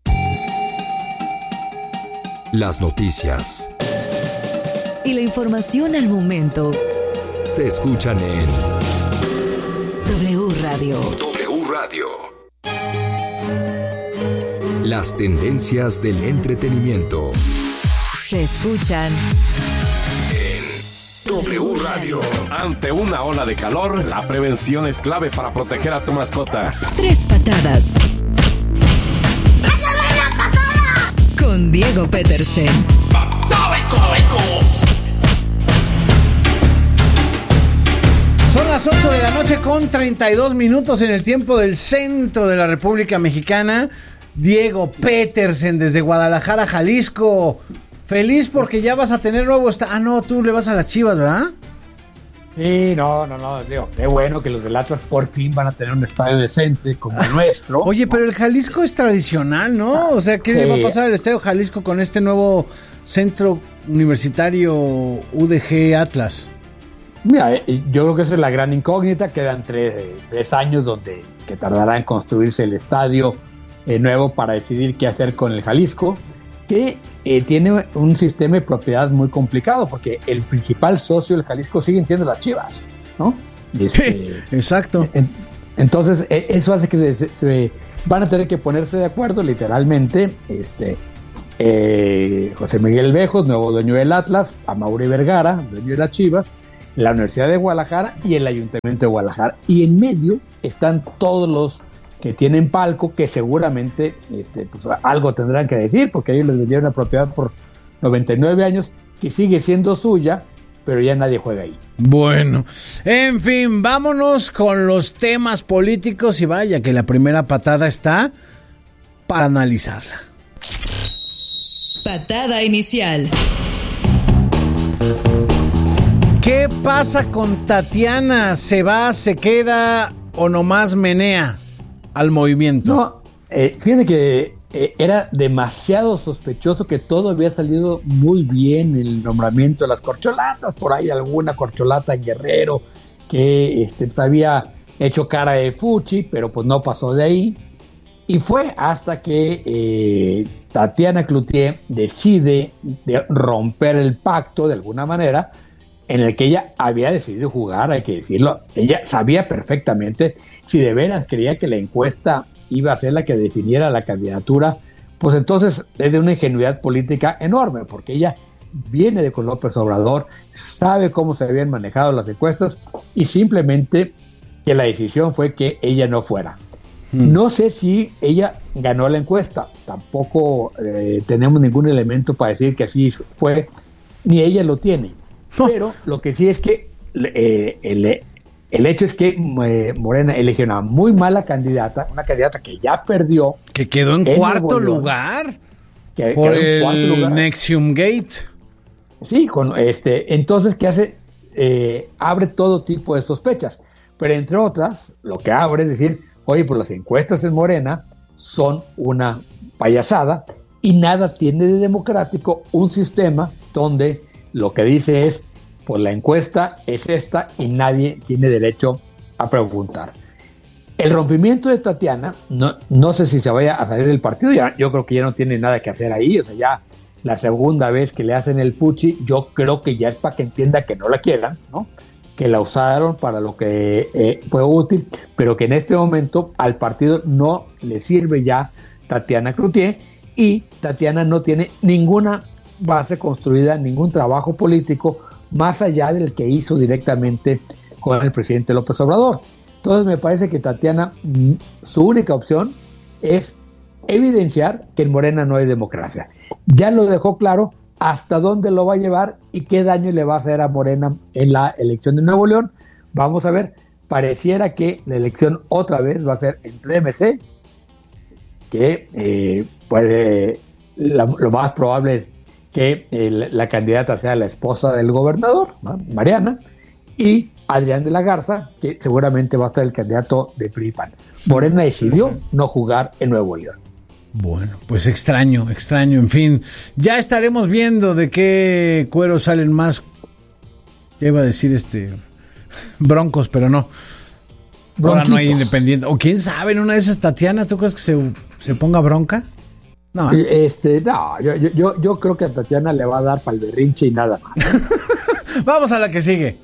Las noticias. Y la información al momento. Se escuchan en W Radio. W Radio. Las tendencias del entretenimiento se escuchan en W Radio. Ante una ola de calor, la prevención es clave para proteger a tu mascota. Tres patadas. ¡Pásame la patada! Con Diego Petersen. ¡Patada y colecos! Son las ocho de la noche con treinta y dos minutos en el tiempo del centro de la República Mexicana. Diego Petersen desde Guadalajara, Jalisco. Feliz porque ya vas a tener nuevo esta... Ah, no, tú le vas a las Chivas, ¿verdad? Sí, no, no, no, digo, qué bueno que los del Atlas por fin van a tener un estadio decente como el nuestro. Oye, pero el Jalisco es tradicional, ¿no? O sea, ¿qué Sí. le va a pasar al Estadio Jalisco con este nuevo centro universitario U D G Atlas? Mira, eh, yo creo que esa es la gran incógnita. Quedan tres, tres años donde que tardará en construirse el estadio eh, nuevo para decidir qué hacer con el Jalisco, que eh, tiene un sistema de propiedad muy complicado, porque el principal socio del Jalisco siguen siendo las Chivas, ¿no? Este, Exacto. En, entonces, eh, eso hace que se, se van a tener que ponerse de acuerdo, literalmente, este eh, José Miguel Bejos, nuevo dueño del Atlas, Amaury Vergara, dueño de las Chivas, la Universidad de Guadalajara y el Ayuntamiento de Guadalajara. Y en medio están todos los que tienen palco, que seguramente este, pues, algo tendrán que decir, porque ellos les vendieron la propiedad por noventa y nueve años, que sigue siendo suya, pero ya nadie juega ahí. Bueno, en fin, vámonos con los temas políticos y vaya que la primera patada está para analizarla. Patada inicial. ¿Qué pasa con Tatiana? ¿Se va, se queda o nomás menea al movimiento? No, eh, fíjate que eh, era demasiado sospechoso que todo había salido muy bien el nombramiento de las corcholatas, por ahí alguna corcholata en Guerrero que este, pues, había hecho cara de fuchi, pero pues no pasó de ahí. Y fue hasta que eh, Tatiana Cloutier decide de romper el pacto de alguna manera, en el que ella había decidido jugar, hay que decirlo. Ella sabía perfectamente si de veras creía que la encuesta iba a ser la que definiera la candidatura, pues entonces es de una ingenuidad política enorme, porque ella viene de con López Obrador, sabe cómo se habían manejado las encuestas y simplemente que la decisión fue que ella no fuera. Hmm. No sé si ella ganó la encuesta, tampoco eh, tenemos ningún elemento para decir que así fue, ni ella lo tiene. Pero lo que sí es que eh, el, el hecho es que eh, Morena eligió una muy mala candidata, una candidata que ya perdió. Que quedó en, en cuarto lugar. Que por el cuarto lugar. Nexium Gate. Sí, con este, entonces, ¿qué hace? Eh, abre todo tipo de sospechas. Pero entre otras, lo que abre es decir, oye, pues las encuestas en Morena son una payasada y nada tiene de democrático un sistema donde lo que dice es, pues la encuesta es esta y nadie tiene derecho a preguntar. El rompimiento de Tatiana, no, no sé si se vaya a salir del partido, ya, yo creo que ya no tiene nada que hacer ahí, o sea, ya la segunda vez que le hacen el fuchi, yo creo que ya es para que entienda que no la quieran, ¿no? Que la usaron para lo que eh, fue útil, pero que en este momento al partido no le sirve ya Tatiana Cloutier y Tatiana no tiene ninguna base construida, ningún trabajo político más allá del que hizo directamente con el presidente López Obrador. Entonces me parece que Tatiana, su única opción es evidenciar que en Morena no hay democracia. Ya lo dejó claro hasta dónde lo va a llevar y qué daño le va a hacer a Morena en la elección de Nuevo León. Vamos a ver, pareciera que la elección otra vez va a ser entre M C, que eh, puede, la, lo más probable es que el, la candidata sea la esposa del gobernador, ¿no? Mariana, y Adrián de la Garza, que seguramente va a ser el candidato de P R I P A N. Morena decidió no jugar en Nuevo León. Bueno, pues extraño, extraño, en fin. Ya estaremos viendo de qué cuero salen más, ¿qué iba a decir este? Broncos, pero no. Bronquitos. Ahora no hay independiente. O quién sabe, en una de esas, Tatiana, ¿tú crees que se, se ponga bronca? No, este, no yo, yo, yo creo que a Tatiana le va a dar para el berrinche y nada más. Vamos a la que sigue.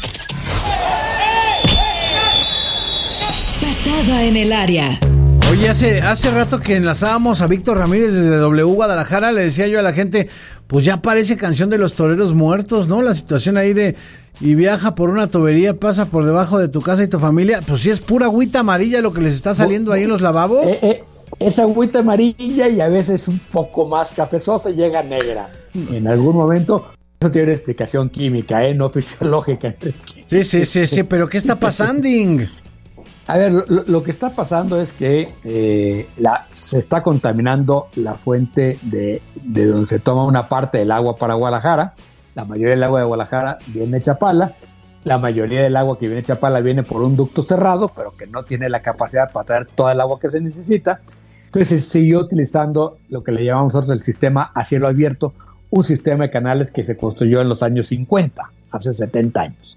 Patada en el área. Oye, hace, hace rato que enlazábamos a Víctor Ramírez desde W Guadalajara, le decía yo a la gente, pues ya parece canción de los toreros muertos, ¿no? La situación ahí de, y viaja por una tubería, pasa por debajo de tu casa y tu familia, pues sí es pura agüita amarilla lo que les está saliendo ahí en los lavabos. Eh, eh. Esa agüita amarilla y a veces un poco más cafezosa llega negra. En algún momento, eso tiene una explicación química, ¿eh? No fisiológica. Sí, sí, sí, sí, pero ¿qué está pasando? A ver, lo, lo que está pasando es que eh, la, se está contaminando la fuente de, de donde se toma una parte del agua para Guadalajara. La mayoría del agua de Guadalajara viene de Chapala la mayoría del agua que viene a Chapala viene por un ducto cerrado, pero que no tiene la capacidad para traer toda el agua que se necesita. Entonces se siguió utilizando lo que le llamamos nosotros el sistema a cielo abierto, un sistema de canales que se construyó en los años cincuenta, hace setenta años.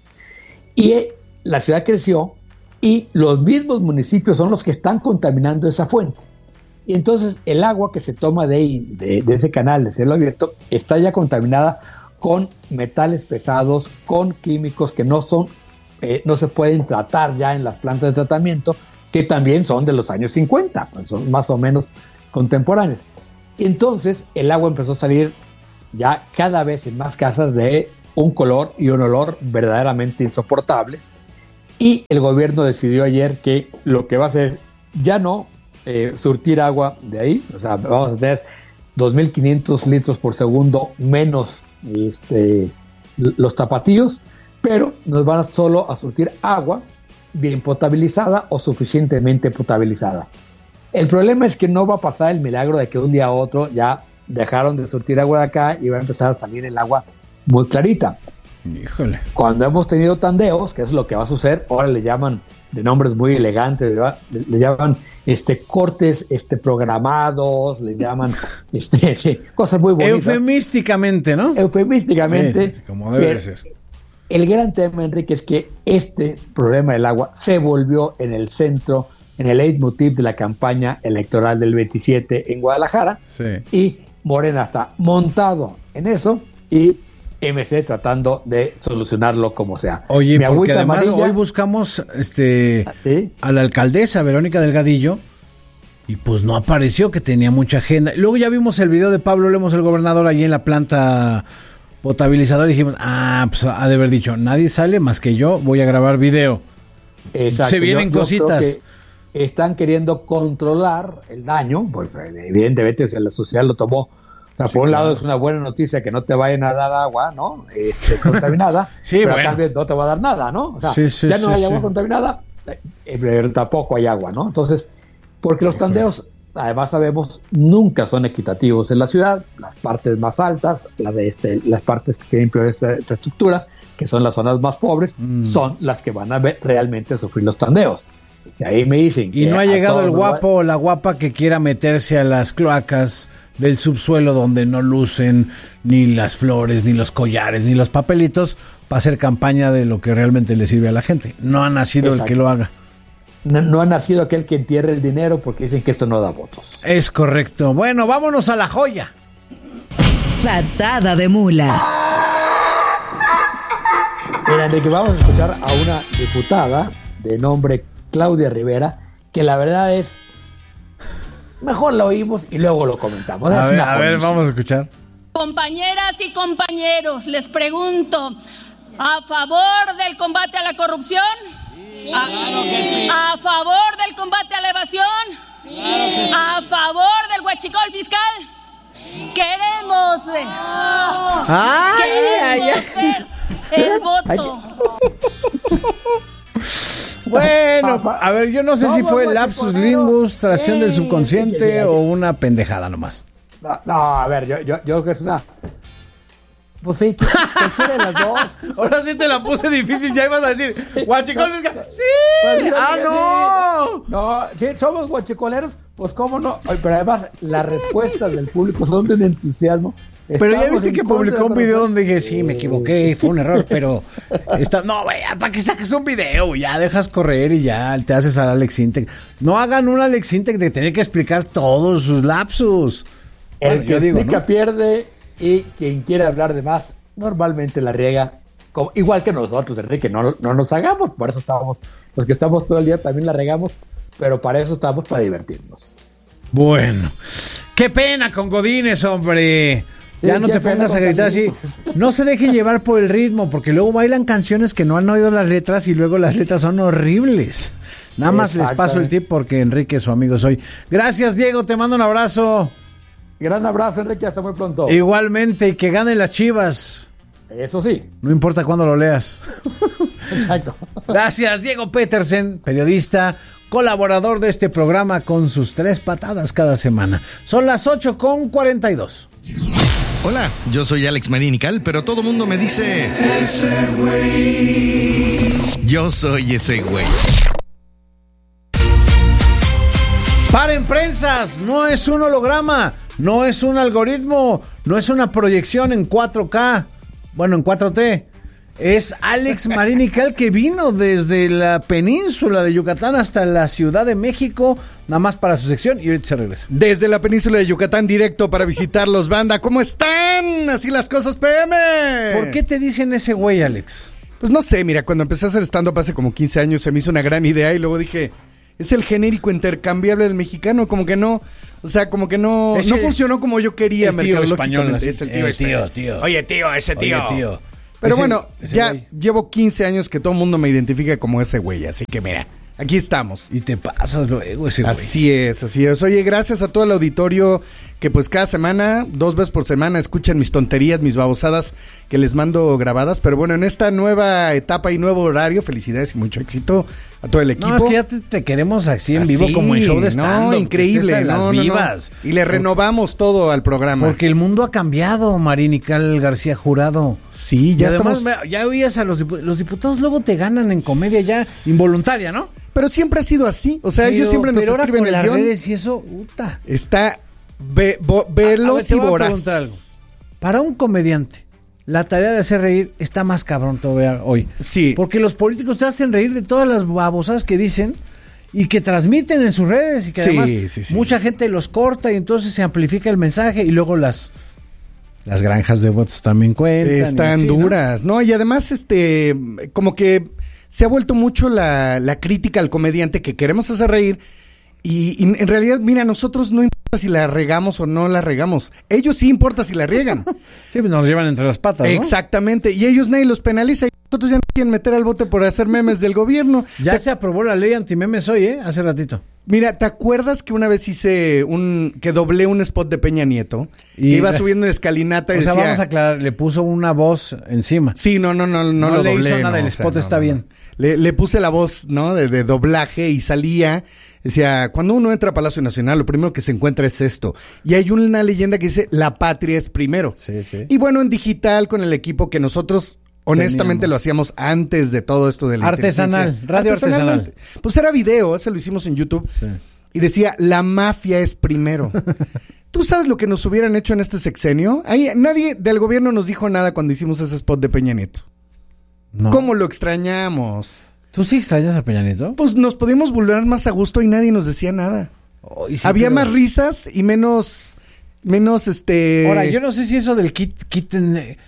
Y eh, la ciudad creció y los mismos municipios son los que están contaminando esa fuente. Y entonces el agua que se toma de ahí, de, de ese canal de cielo abierto, está ya contaminada con metales pesados, con químicos que no son, eh, no se pueden tratar ya en las plantas de tratamiento, que también son de los años cincuenta, pues son más o menos contemporáneos. Entonces el agua empezó a salir ya cada vez en más casas de un color y un olor verdaderamente insoportable, y el gobierno decidió ayer que lo que va a hacer ya no eh, surtir agua de ahí, o sea, vamos a tener dos mil quinientos litros por segundo menos este, los tapatíos, pero nos van a solo a surtir agua bien potabilizada o suficientemente potabilizada. El problema es que no va a pasar el milagro de que un día a otro ya dejaron de surtir agua de acá y va a empezar a salir el agua muy clarita. Híjole. Cuando hemos tenido tandeos, que es lo que va a suceder, ahora le llaman de nombres muy elegantes, le, le llaman este cortes este programados, le llaman este sí, cosas muy bonitas. Eufemísticamente, ¿no? Eufemísticamente. Sí, sí, como debe de ser. El gran tema, Enrique, es que este problema del agua se volvió en el centro, en el leitmotiv de la campaña electoral del veintisiete en Guadalajara. Sí. Y Morena está montado en eso y M C tratando de solucionarlo como sea. Oye, Mi porque además amarilla, hoy buscamos este ¿sí? a la alcaldesa Verónica Delgadillo y pues no apareció, que tenía mucha agenda. Luego ya vimos el video de Pablo Lemos, el gobernador, allí en la planta potabilizadora, y dijimos, ah, pues ha de haber dicho, nadie sale más que yo, voy a grabar video. Exacto. Se vienen yo, yo cositas. creo que están queriendo controlar el daño, porque evidentemente la sociedad lo tomó. O sea, Sí, por un claro. lado es una buena noticia que no te vayan a dar agua, ¿no? Este, contaminada, Sí, pero bueno. a cambio no te va a dar nada, ¿no? O sea, Sí, sí, ya no sí, hay sí. agua contaminada, eh, pero tampoco hay agua, ¿no? Entonces, porque los tandeos, además sabemos, nunca son equitativos en la ciudad. Las partes más altas, la de este, las partes que tienen peor infraestructura, que son las zonas más pobres, Mm. son las que van a ver, realmente sufrir los tandeos. Y ahí me dicen Y que no ha a llegado todos el nos va- guapo o la guapa que quiera meterse a las cloacas del subsuelo donde no lucen ni las flores, ni los collares, ni los papelitos para hacer campaña de lo que realmente le sirve a la gente. No ha nacido Exacto. el que lo haga. No, no ha nacido aquel que entierre el dinero porque dicen que esto no da votos. Es correcto. Bueno, vámonos a la joya. Patada de mula. Mira, Enrique, vamos a escuchar a una diputada de nombre Claudia Rivera, que la verdad es, mejor la oímos y luego lo comentamos. A Es ver, una a ver, joyita. vamos a escuchar. Compañeras y compañeros, les pregunto, ¿a favor del combate a la corrupción? Sí, ¿A, claro que sí. ¿A favor del combate a la evasión? Sí, claro que sí. ¿A favor del huachicol fiscal? Queremos ver, Ay, queremos ay, ver el voto. Bueno, a ver, yo no sé si fue lapsus lingus, tracción del Sí, subconsciente sí, sí, sí. o una pendejada nomás. No, no, a ver, yo, yo, yo creo que es una... Pues sí, cualquiera de las dos. Ahora sí te la puse difícil, ya ibas a decir, guachicol fiscal. ¡Sí! Pues sí, ¡Ah, sí. no! No, sí, somos guachicoleros, pues cómo no. Ay, pero además, las respuestas del público son de un entusiasmo. Pero ya Estamos viste en que contra publicó de un la video corrupción. donde dije, sí, me equivoqué, fue un error, pero está, no, güey, ¿para qué sacas un video? Ya dejas correr y ya te haces al Alex Intec. No hagan un Alex Intec de tener que explicar todos sus lapsus. El Bueno, que yo digo, explica ¿no? pierde, y quien quiere hablar de más normalmente la riega, como, igual que nosotros, Enrique, no, no nos hagamos, por eso estamos, los que estamos todo el día también la regamos, pero para eso estamos, para divertirnos. Bueno, qué pena con Godínez, hombre. Ya Sí, no qué te pena pongas a con gritar así. Godínez. No se dejen llevar por el ritmo, porque luego bailan canciones que no han oído las letras y luego las letras son horribles. Nada más les paso el tip porque Enrique, su amigo soy. Gracias, Diego, te mando un abrazo. Gran abrazo, Enrique, hasta muy pronto. Igualmente, y que ganen las Chivas. Eso sí. No importa cuándo lo leas. Exacto. Gracias, Diego Petersen, periodista, colaborador de este programa con sus tres patadas cada semana. Son las ocho con cuarenta y dos. Hola, yo soy Alex Marín y Cal, pero todo mundo me dice... Ese güey. Yo soy ese güey. Paren prensas, no es un holograma, no es un algoritmo, no es una proyección en cuatro K, bueno, en cuatro T. Es Alex Marín y Cal, que vino desde la península de Yucatán hasta la Ciudad de México, nada más para su sección, y ahorita se regresa. Desde la península de Yucatán, directo para visitarlos, banda. ¿Cómo están? Así las cosas, P M. ¿Por qué te dicen ese güey, Alex? Pues no sé, mira, cuando empecé a hacer stand-up hace como quince años, se me hizo una gran idea y luego dije, es el genérico intercambiable del mexicano, como que no... O sea, como que no, no funcionó como yo quería. El tío español. Es el tío, eh, tío, tío. Oye, tío, ese tío. Oye, tío. Pero ese, bueno, ese ya güey. Llevo quince años que todo el mundo me identifica como ese güey, así que mira, aquí estamos. Y te pasas luego ese güey. Así es, así es. Oye, gracias a todo el auditorio que pues cada semana, dos veces por semana, escuchan mis tonterías, mis babosadas que les mando grabadas. Pero bueno, en esta nueva etapa y nuevo horario, felicidades y mucho éxito a todo el equipo. No, es que ya te, te queremos así en vivo, así, como en show de stand-up. No, increíble. No, no, las no, vivas. No. Y le renovamos todo al programa. Porque el mundo ha cambiado, Marín y Cal García Jurado. Sí, ya y además, estamos... ya oías a los diputados, los diputados luego te ganan en comedia ya involuntaria, ¿no? Pero siempre ha sido así. O sea, pero, ellos siempre nos pero escriben ahora con el las guión. Redes y eso, puta. Está ve, bo, veloz a, a ver, y voraz. Algo. Para un comediante, la tarea de hacer reír está más cabrón todavía hoy. Sí. Porque los políticos te hacen reír de todas las babosadas que dicen y que transmiten en sus redes y que sí, además sí, sí. mucha gente los corta y entonces se amplifica el mensaje y luego las... Las granjas de bots también cuentan. Están así, duras, ¿no? ¿no? Y además, este, como que se ha vuelto mucho la, la crítica al comediante que queremos hacer reír. Y, y en realidad, mira, nosotros no importa si la regamos o no la regamos. Ellos sí importa si la riegan. Sí, pues nos llevan entre las patas, ¿no? Exactamente. Y ellos nadie los penaliza. Y nosotros ya no quieren meter al bote por hacer memes del gobierno. Ya Te... se aprobó la ley antimemes hoy, ¿eh? Hace ratito. Mira, ¿te acuerdas que una vez hice un... que doblé un spot de Peña Nieto? Y iba subiendo en escalinata y o sea, decía... vamos a aclarar, le puso una voz encima. Sí, no, no, no, no, no lo le doblé. hizo nada, no, el o spot sea, está no, bien. No. Le, le puse la voz, ¿no? De, de doblaje y salía... Decía, cuando uno entra a Palacio Nacional, lo primero que se encuentra es esto. Y hay una leyenda que dice, la patria es primero. Sí, sí. Y bueno, en digital, con el equipo que nosotros... Honestamente Teníamos. Lo hacíamos antes de todo esto de la artesanal, radio artesanal. Pues era video, ese lo hicimos en YouTube. Sí. Y decía, la mafia es primero. ¿Tú sabes lo que nos hubieran hecho en este sexenio? Ahí nadie del gobierno nos dijo nada cuando hicimos ese spot de Peña Nieto. No. ¿Cómo lo extrañamos? ¿Tú sí extrañas a Peña Nieto? Pues nos podíamos volver más a gusto y nadie nos decía nada. Oh, sí, Había pero... más risas y menos, menos este... Ahora, yo no sé si eso del kit, quiten... Eh,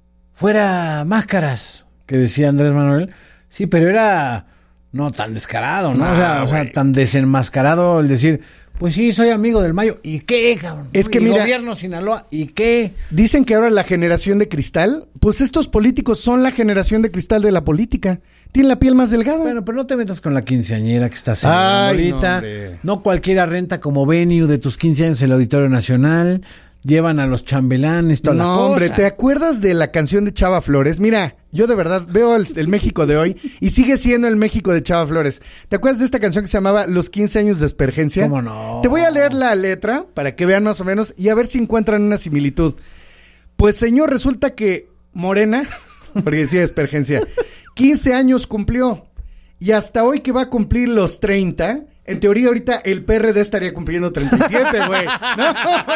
fuera máscaras, que decía Andrés Manuel. Sí, pero era no tan descarado, ¿no? No o sea, o sea, tan desenmascarado el decir, pues sí, soy amigo del Mayo. ¿Y qué, cabrón? Es que ¿Y mira, gobierno Sinaloa? ¿Y qué? Dicen que ahora la generación de cristal, pues estos políticos son la generación de cristal de la política. Tienen la piel más delgada. Bueno, pero no te metas con la quinceañera que está celebrando ahorita. No, no cualquiera renta como venue de tus quince años en el Auditorio Nacional. Llevan a los chambelanes, toda no, la cosa. No, hombre, ¿te acuerdas de la canción de Chava Flores? Mira, yo de verdad veo el, el México de hoy y sigue siendo el México de Chava Flores. ¿Te acuerdas de esta canción que se llamaba Los quince años de Espergencia? ¿Cómo no? Te voy a leer la letra para que vean más o menos y a ver si encuentran una similitud. Pues, señor, resulta que Morena, porque decía Espergencia, quince años cumplió y hasta hoy que va a cumplir los treinta... En teoría, ahorita el P R D estaría cumpliendo treinta y siete, güey. ¿No?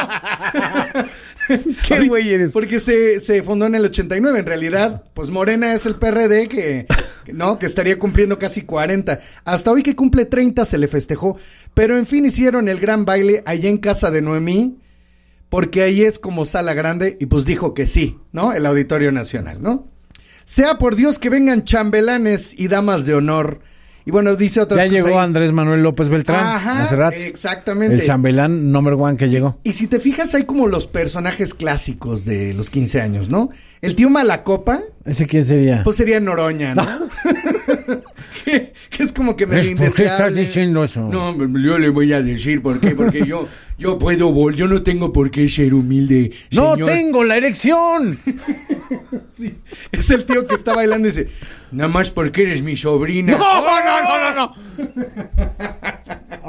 ¿Qué güey eres? Porque se, se fundó en el ochenta y nueve. En realidad, pues Morena es el P R D que, que, ¿no? Que estaría cumpliendo casi cuarenta. Hasta hoy que cumple treinta se le festejó. Pero en fin, hicieron el gran baile allá en casa de Noemí. Porque ahí es como sala grande. Y pues dijo que sí, ¿no? El Auditorio Nacional, ¿no? Sea por Dios que vengan chambelanes y damas de honor. Y bueno, dice otra Ya llegó ahí. Andrés Manuel López Beltrán. Ajá, hace rato. Exactamente. El chambelán number one que llegó. Y, y si te fijas, hay como los personajes clásicos de los quince años, ¿no? El tío Malacopa. ¿Ese quién sería? Pues sería Noroña, ¿no? que, que es como que me ¿Por qué estás diciendo eso? No, yo le voy a decir por qué, porque yo, yo puedo, vol yo no tengo por qué ser humilde, ¡No señor. tengo la erección! Sí, es el tío que está bailando y dice, nada más porque eres mi sobrina. ¡No, no, no, no, no!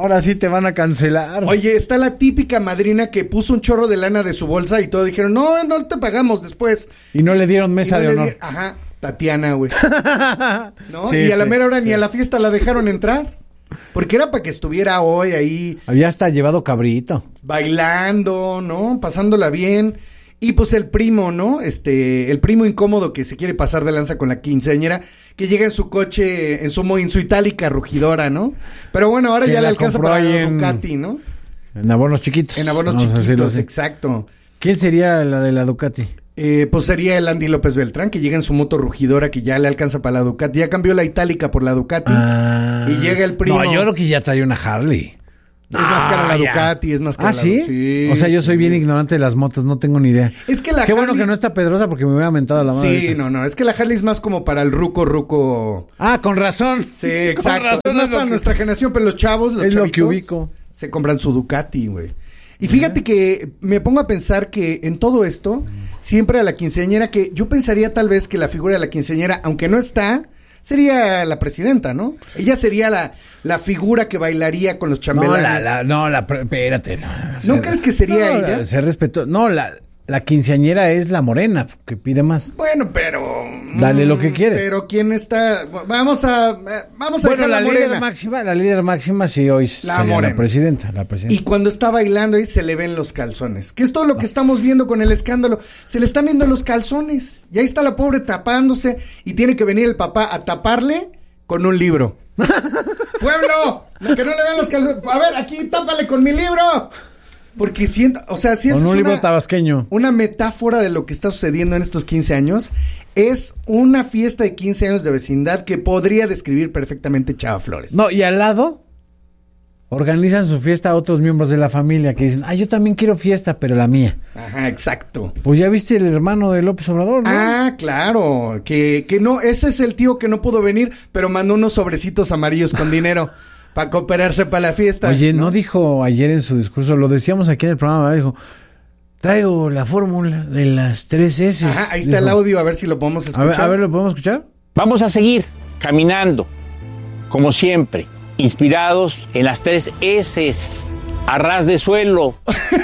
Ahora sí te van a cancelar. Oye, está la típica madrina que puso un chorro de lana de su bolsa y todos dijeron, no, no te pagamos después. Y no le dieron mesa no de honor. Di- Ajá, Tatiana, güey. ¿No? Sí, y a la sí, mera hora sí. ni a la fiesta la dejaron entrar. Porque era para que estuviera hoy ahí. Había hasta llevado cabrito. Bailando, ¿no? Pasándola bien. Y pues el primo, ¿no? Este, el primo incómodo que se quiere pasar de lanza con la quinceañera, que llega en su coche, en su, en su itálica rugidora, ¿no? Pero bueno, ahora Que ya le la alcanza compró para ahí la en- Ducati, ¿no? En abonos chiquitos. En abonos Vamos a decirlo chiquitos, así. exacto. ¿Quién sería la de la Ducati? Eh, pues sería el Andy López Beltrán, que llega en su moto rugidora, que ya le alcanza para la Ducati. Ya cambió la itálica por la Ducati. Ah. Y llega el primo. No, yo creo que ya trae una Harley. Es más cara la Ah, ya. Ducati, es más cara ¿Ah, la sí? sí O sea, yo soy sí. bien ignorante de las motos, no tengo ni idea. Es que la Qué bueno Harley- que no está Pedrosa porque me hubiera mentado la madre. Sí, no, no, es que la Harley es más como para el ruco, ruco. Ah, con razón. Sí, exacto. razón es más es lo para que- nuestra generación, pero los chavos, los Es lo chavitos, que ubico. se compran su Ducati, güey. Y fíjate que me pongo a pensar que en todo esto, siempre a la quinceañera, que yo pensaría tal vez que la figura de la quinceañera, aunque no está, sería la presidenta, ¿no? Ella sería la, la figura que bailaría con los No, chambelanes. la, la, no, la, pre- espérate. No, ¿No Se- crees que sería no, ella? Se respetó. No, la, la quinceañera es la morena, que pide más. Bueno, pero... Dale lo que quiere. Pero ¿quién está? Vamos a... Vamos a Bueno, dejar la la líder morena. máxima, la líder máxima sí hoy La sería morena. la presidenta, la Y presidenta. cuando está bailando ahí se le ven los calzones. Que es todo lo que estamos viendo con el escándalo. Se le están viendo los calzones. Y ahí está la pobre tapándose. Y tiene que venir el papá a taparle con un libro. ¡Pueblo! Que no le vean los calzones. A ver, aquí tápale con mi libro. Porque siento, o sea, si es Con un una, libro tabasqueño. una metáfora de lo que está sucediendo en estos quince años, es una fiesta de quince años de vecindad que podría describir perfectamente Chava Flores. No, y al lado organizan su fiesta a otros miembros de la familia que dicen, ah, yo también quiero fiesta, pero la mía. Ajá, exacto. Pues ya viste el hermano de López Obrador, ¿no? Ah, claro, que, que no, ese es el tío que no pudo venir, pero mandó unos sobrecitos amarillos con dinero para cooperarse para la fiesta. Oye, ¿no? dijo ayer en su discurso, lo decíamos aquí en el programa, ¿verdad? Dijo, traigo la fórmula de las tres S. Ajá, ahí está el audio, a ver si lo podemos A escuchar. ver, a ver, ¿lo podemos escuchar? Vamos a seguir caminando, como siempre, inspirados en las tres S, a ras de suelo.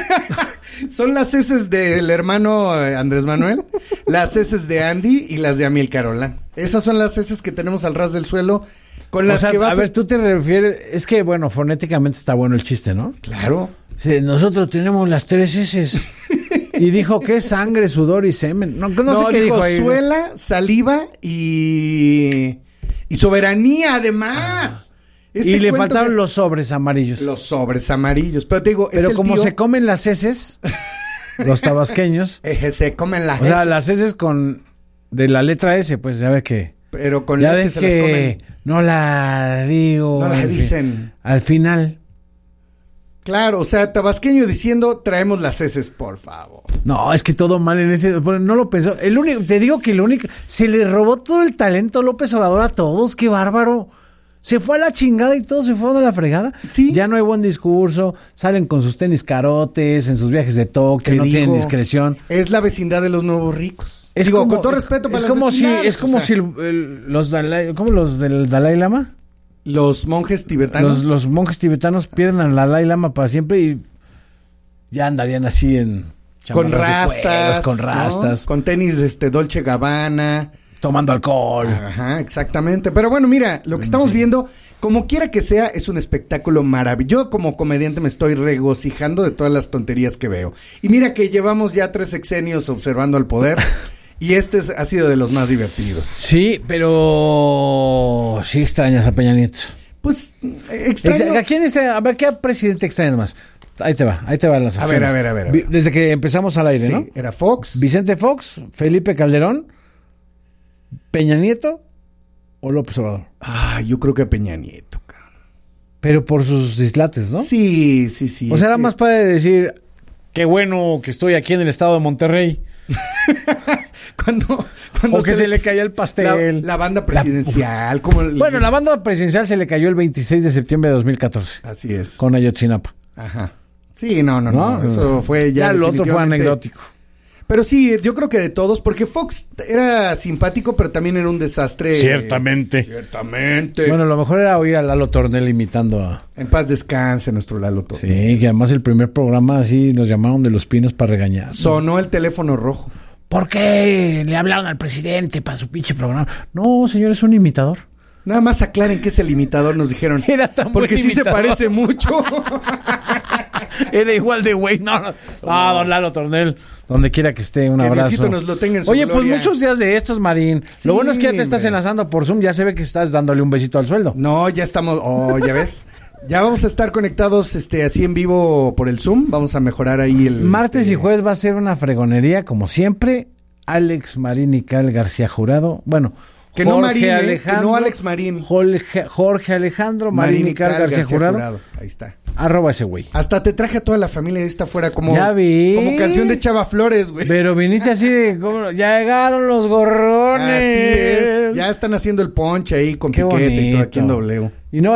Son las heces del hermano eh, Andrés Manuel, las heces de Andy y las de Amílcar Olán. Esas son las heces que tenemos al ras del suelo. Con O las sea, que va a ver, tú te refieres, es que, bueno, fonéticamente está bueno el chiste, ¿no? Claro. Sí, nosotros tenemos las tres S. Y dijo que es sangre, sudor y semen. No, no, No, sé qué dijo dijo ahí. suela, saliva y... y soberanía, además. Este y le cuento faltaron que- los sobres amarillos. Los sobres amarillos. Pero te digo, es Pero el como tío- se comen las heces, los tabasqueños. Eje, se comen las O sea, heces. las heces con de la letra S, pues ya ves que. Pero con ya leche ves se las que comen. no la digo. No la al fi- dicen. Al final. Claro, o sea, tabasqueño diciendo, traemos las heces, por favor. No, es que todo mal en ese. Bueno, no lo pensó. El único, te digo que el único. Se le robó todo el talento López Obrador a todos. Qué bárbaro. Se fue a la chingada y todo se fue a la fregada. Sí. Ya no hay buen discurso. Salen con sus tenis carotes, en sus viajes de Tokio, Te no tienen digo, discreción. Es la vecindad de los nuevos ricos. Es Digo, como, con todo es- respeto para es las como si vecindades, es como o sea, si el- el- los Dalai, ¿cómo los del Dalai Lama? los monjes tibetanos. Los, los monjes tibetanos pierden al Dalai Lama para siempre y ya andarían así en con chamarras de cueros, rastas, con ¿no? rastas, Con tenis este Dolce Gabbana. tomando alcohol. Ajá, exactamente. Pero bueno, mira, lo que estamos viendo, como quiera que sea, es un espectáculo maravilloso. Yo como comediante me estoy regocijando de todas las tonterías que veo. Y mira que llevamos ya tres sexenios observando al poder y este es- ha sido de los más divertidos. Sí, pero sí extrañas a Peña Nieto. Pues extraño. ¿A quién extrañas? A ver, ¿qué presidente extrañas más? Ahí te va, ahí te van las A opciones. ver, a ver, a ver, a Vi- ver. Desde que empezamos al aire, Sí, ¿no? era Fox. Vicente Fox, Felipe Calderón, Peña Nieto o López Obrador. Ah, yo creo que Peña Nieto, cabrón. Pero por sus dislates, ¿no? Sí, sí, sí. O sea, era Eh, más padre decir, qué bueno que estoy aquí en el estado de Monterrey. cuando, cuando O que se, le caía el pastel. La, la banda presidencial. como el- Bueno, la banda presidencial se le cayó el veintiséis de septiembre de dos mil catorce. Así es. Con Ayotzinapa. Ajá. Sí, no, no, no. ¿No? Eso fue ya. Ya lo otro fue definitivamente- anecdótico. Pero sí, yo creo que de todos, porque Fox era simpático, pero también era un desastre. Ciertamente. Ciertamente. Bueno, lo mejor era oír a Lalo Tornel imitando a... En paz descanse nuestro Lalo Tornel. Sí, que además el primer programa así nos llamaron de Los Pinos para regañar. Sonó el teléfono rojo. ¿Por qué le hablaron al presidente para su pinche programa? No, señor, es un imitador. Nada más aclaren que es el imitador, nos dijeron. Era tan Porque buen sí imitador. se parece mucho. Era igual de güey. No, no. Ah, don Lalo Tornel, donde quiera que esté, un Que abrazo. Diosito nos lo tenga en su Oye, gloria. pues muchos días de estos, Marín. Sí, lo bueno es que ya te estás hombre. enlazando por Zoom. Ya se ve que estás dándole un besito al sueldo. No, ya estamos. Oh, ya ves. Ya vamos a estar conectados este así en vivo por el Zoom. Vamos a mejorar ahí el. Martes este... y jueves va a ser una fregonería, como siempre. Alex Marín y Cal García Jurado. Bueno. Que no Marín, eh, que no Alex Marín. Jorge, Jorge Alejandro Marín, Marín y Cal García, García Jurado. Jurado. Ahí está. Arroba ese güey. Hasta te traje a toda la familia, ahí está afuera como, ya vi. como canción de Chava Flores, güey. Pero viniste así de, ¿cómo? Ya llegaron los gorrones. Así es. Ya están haciendo el ponche ahí con Qué Piquete bonito. y todo aquí en W. Y no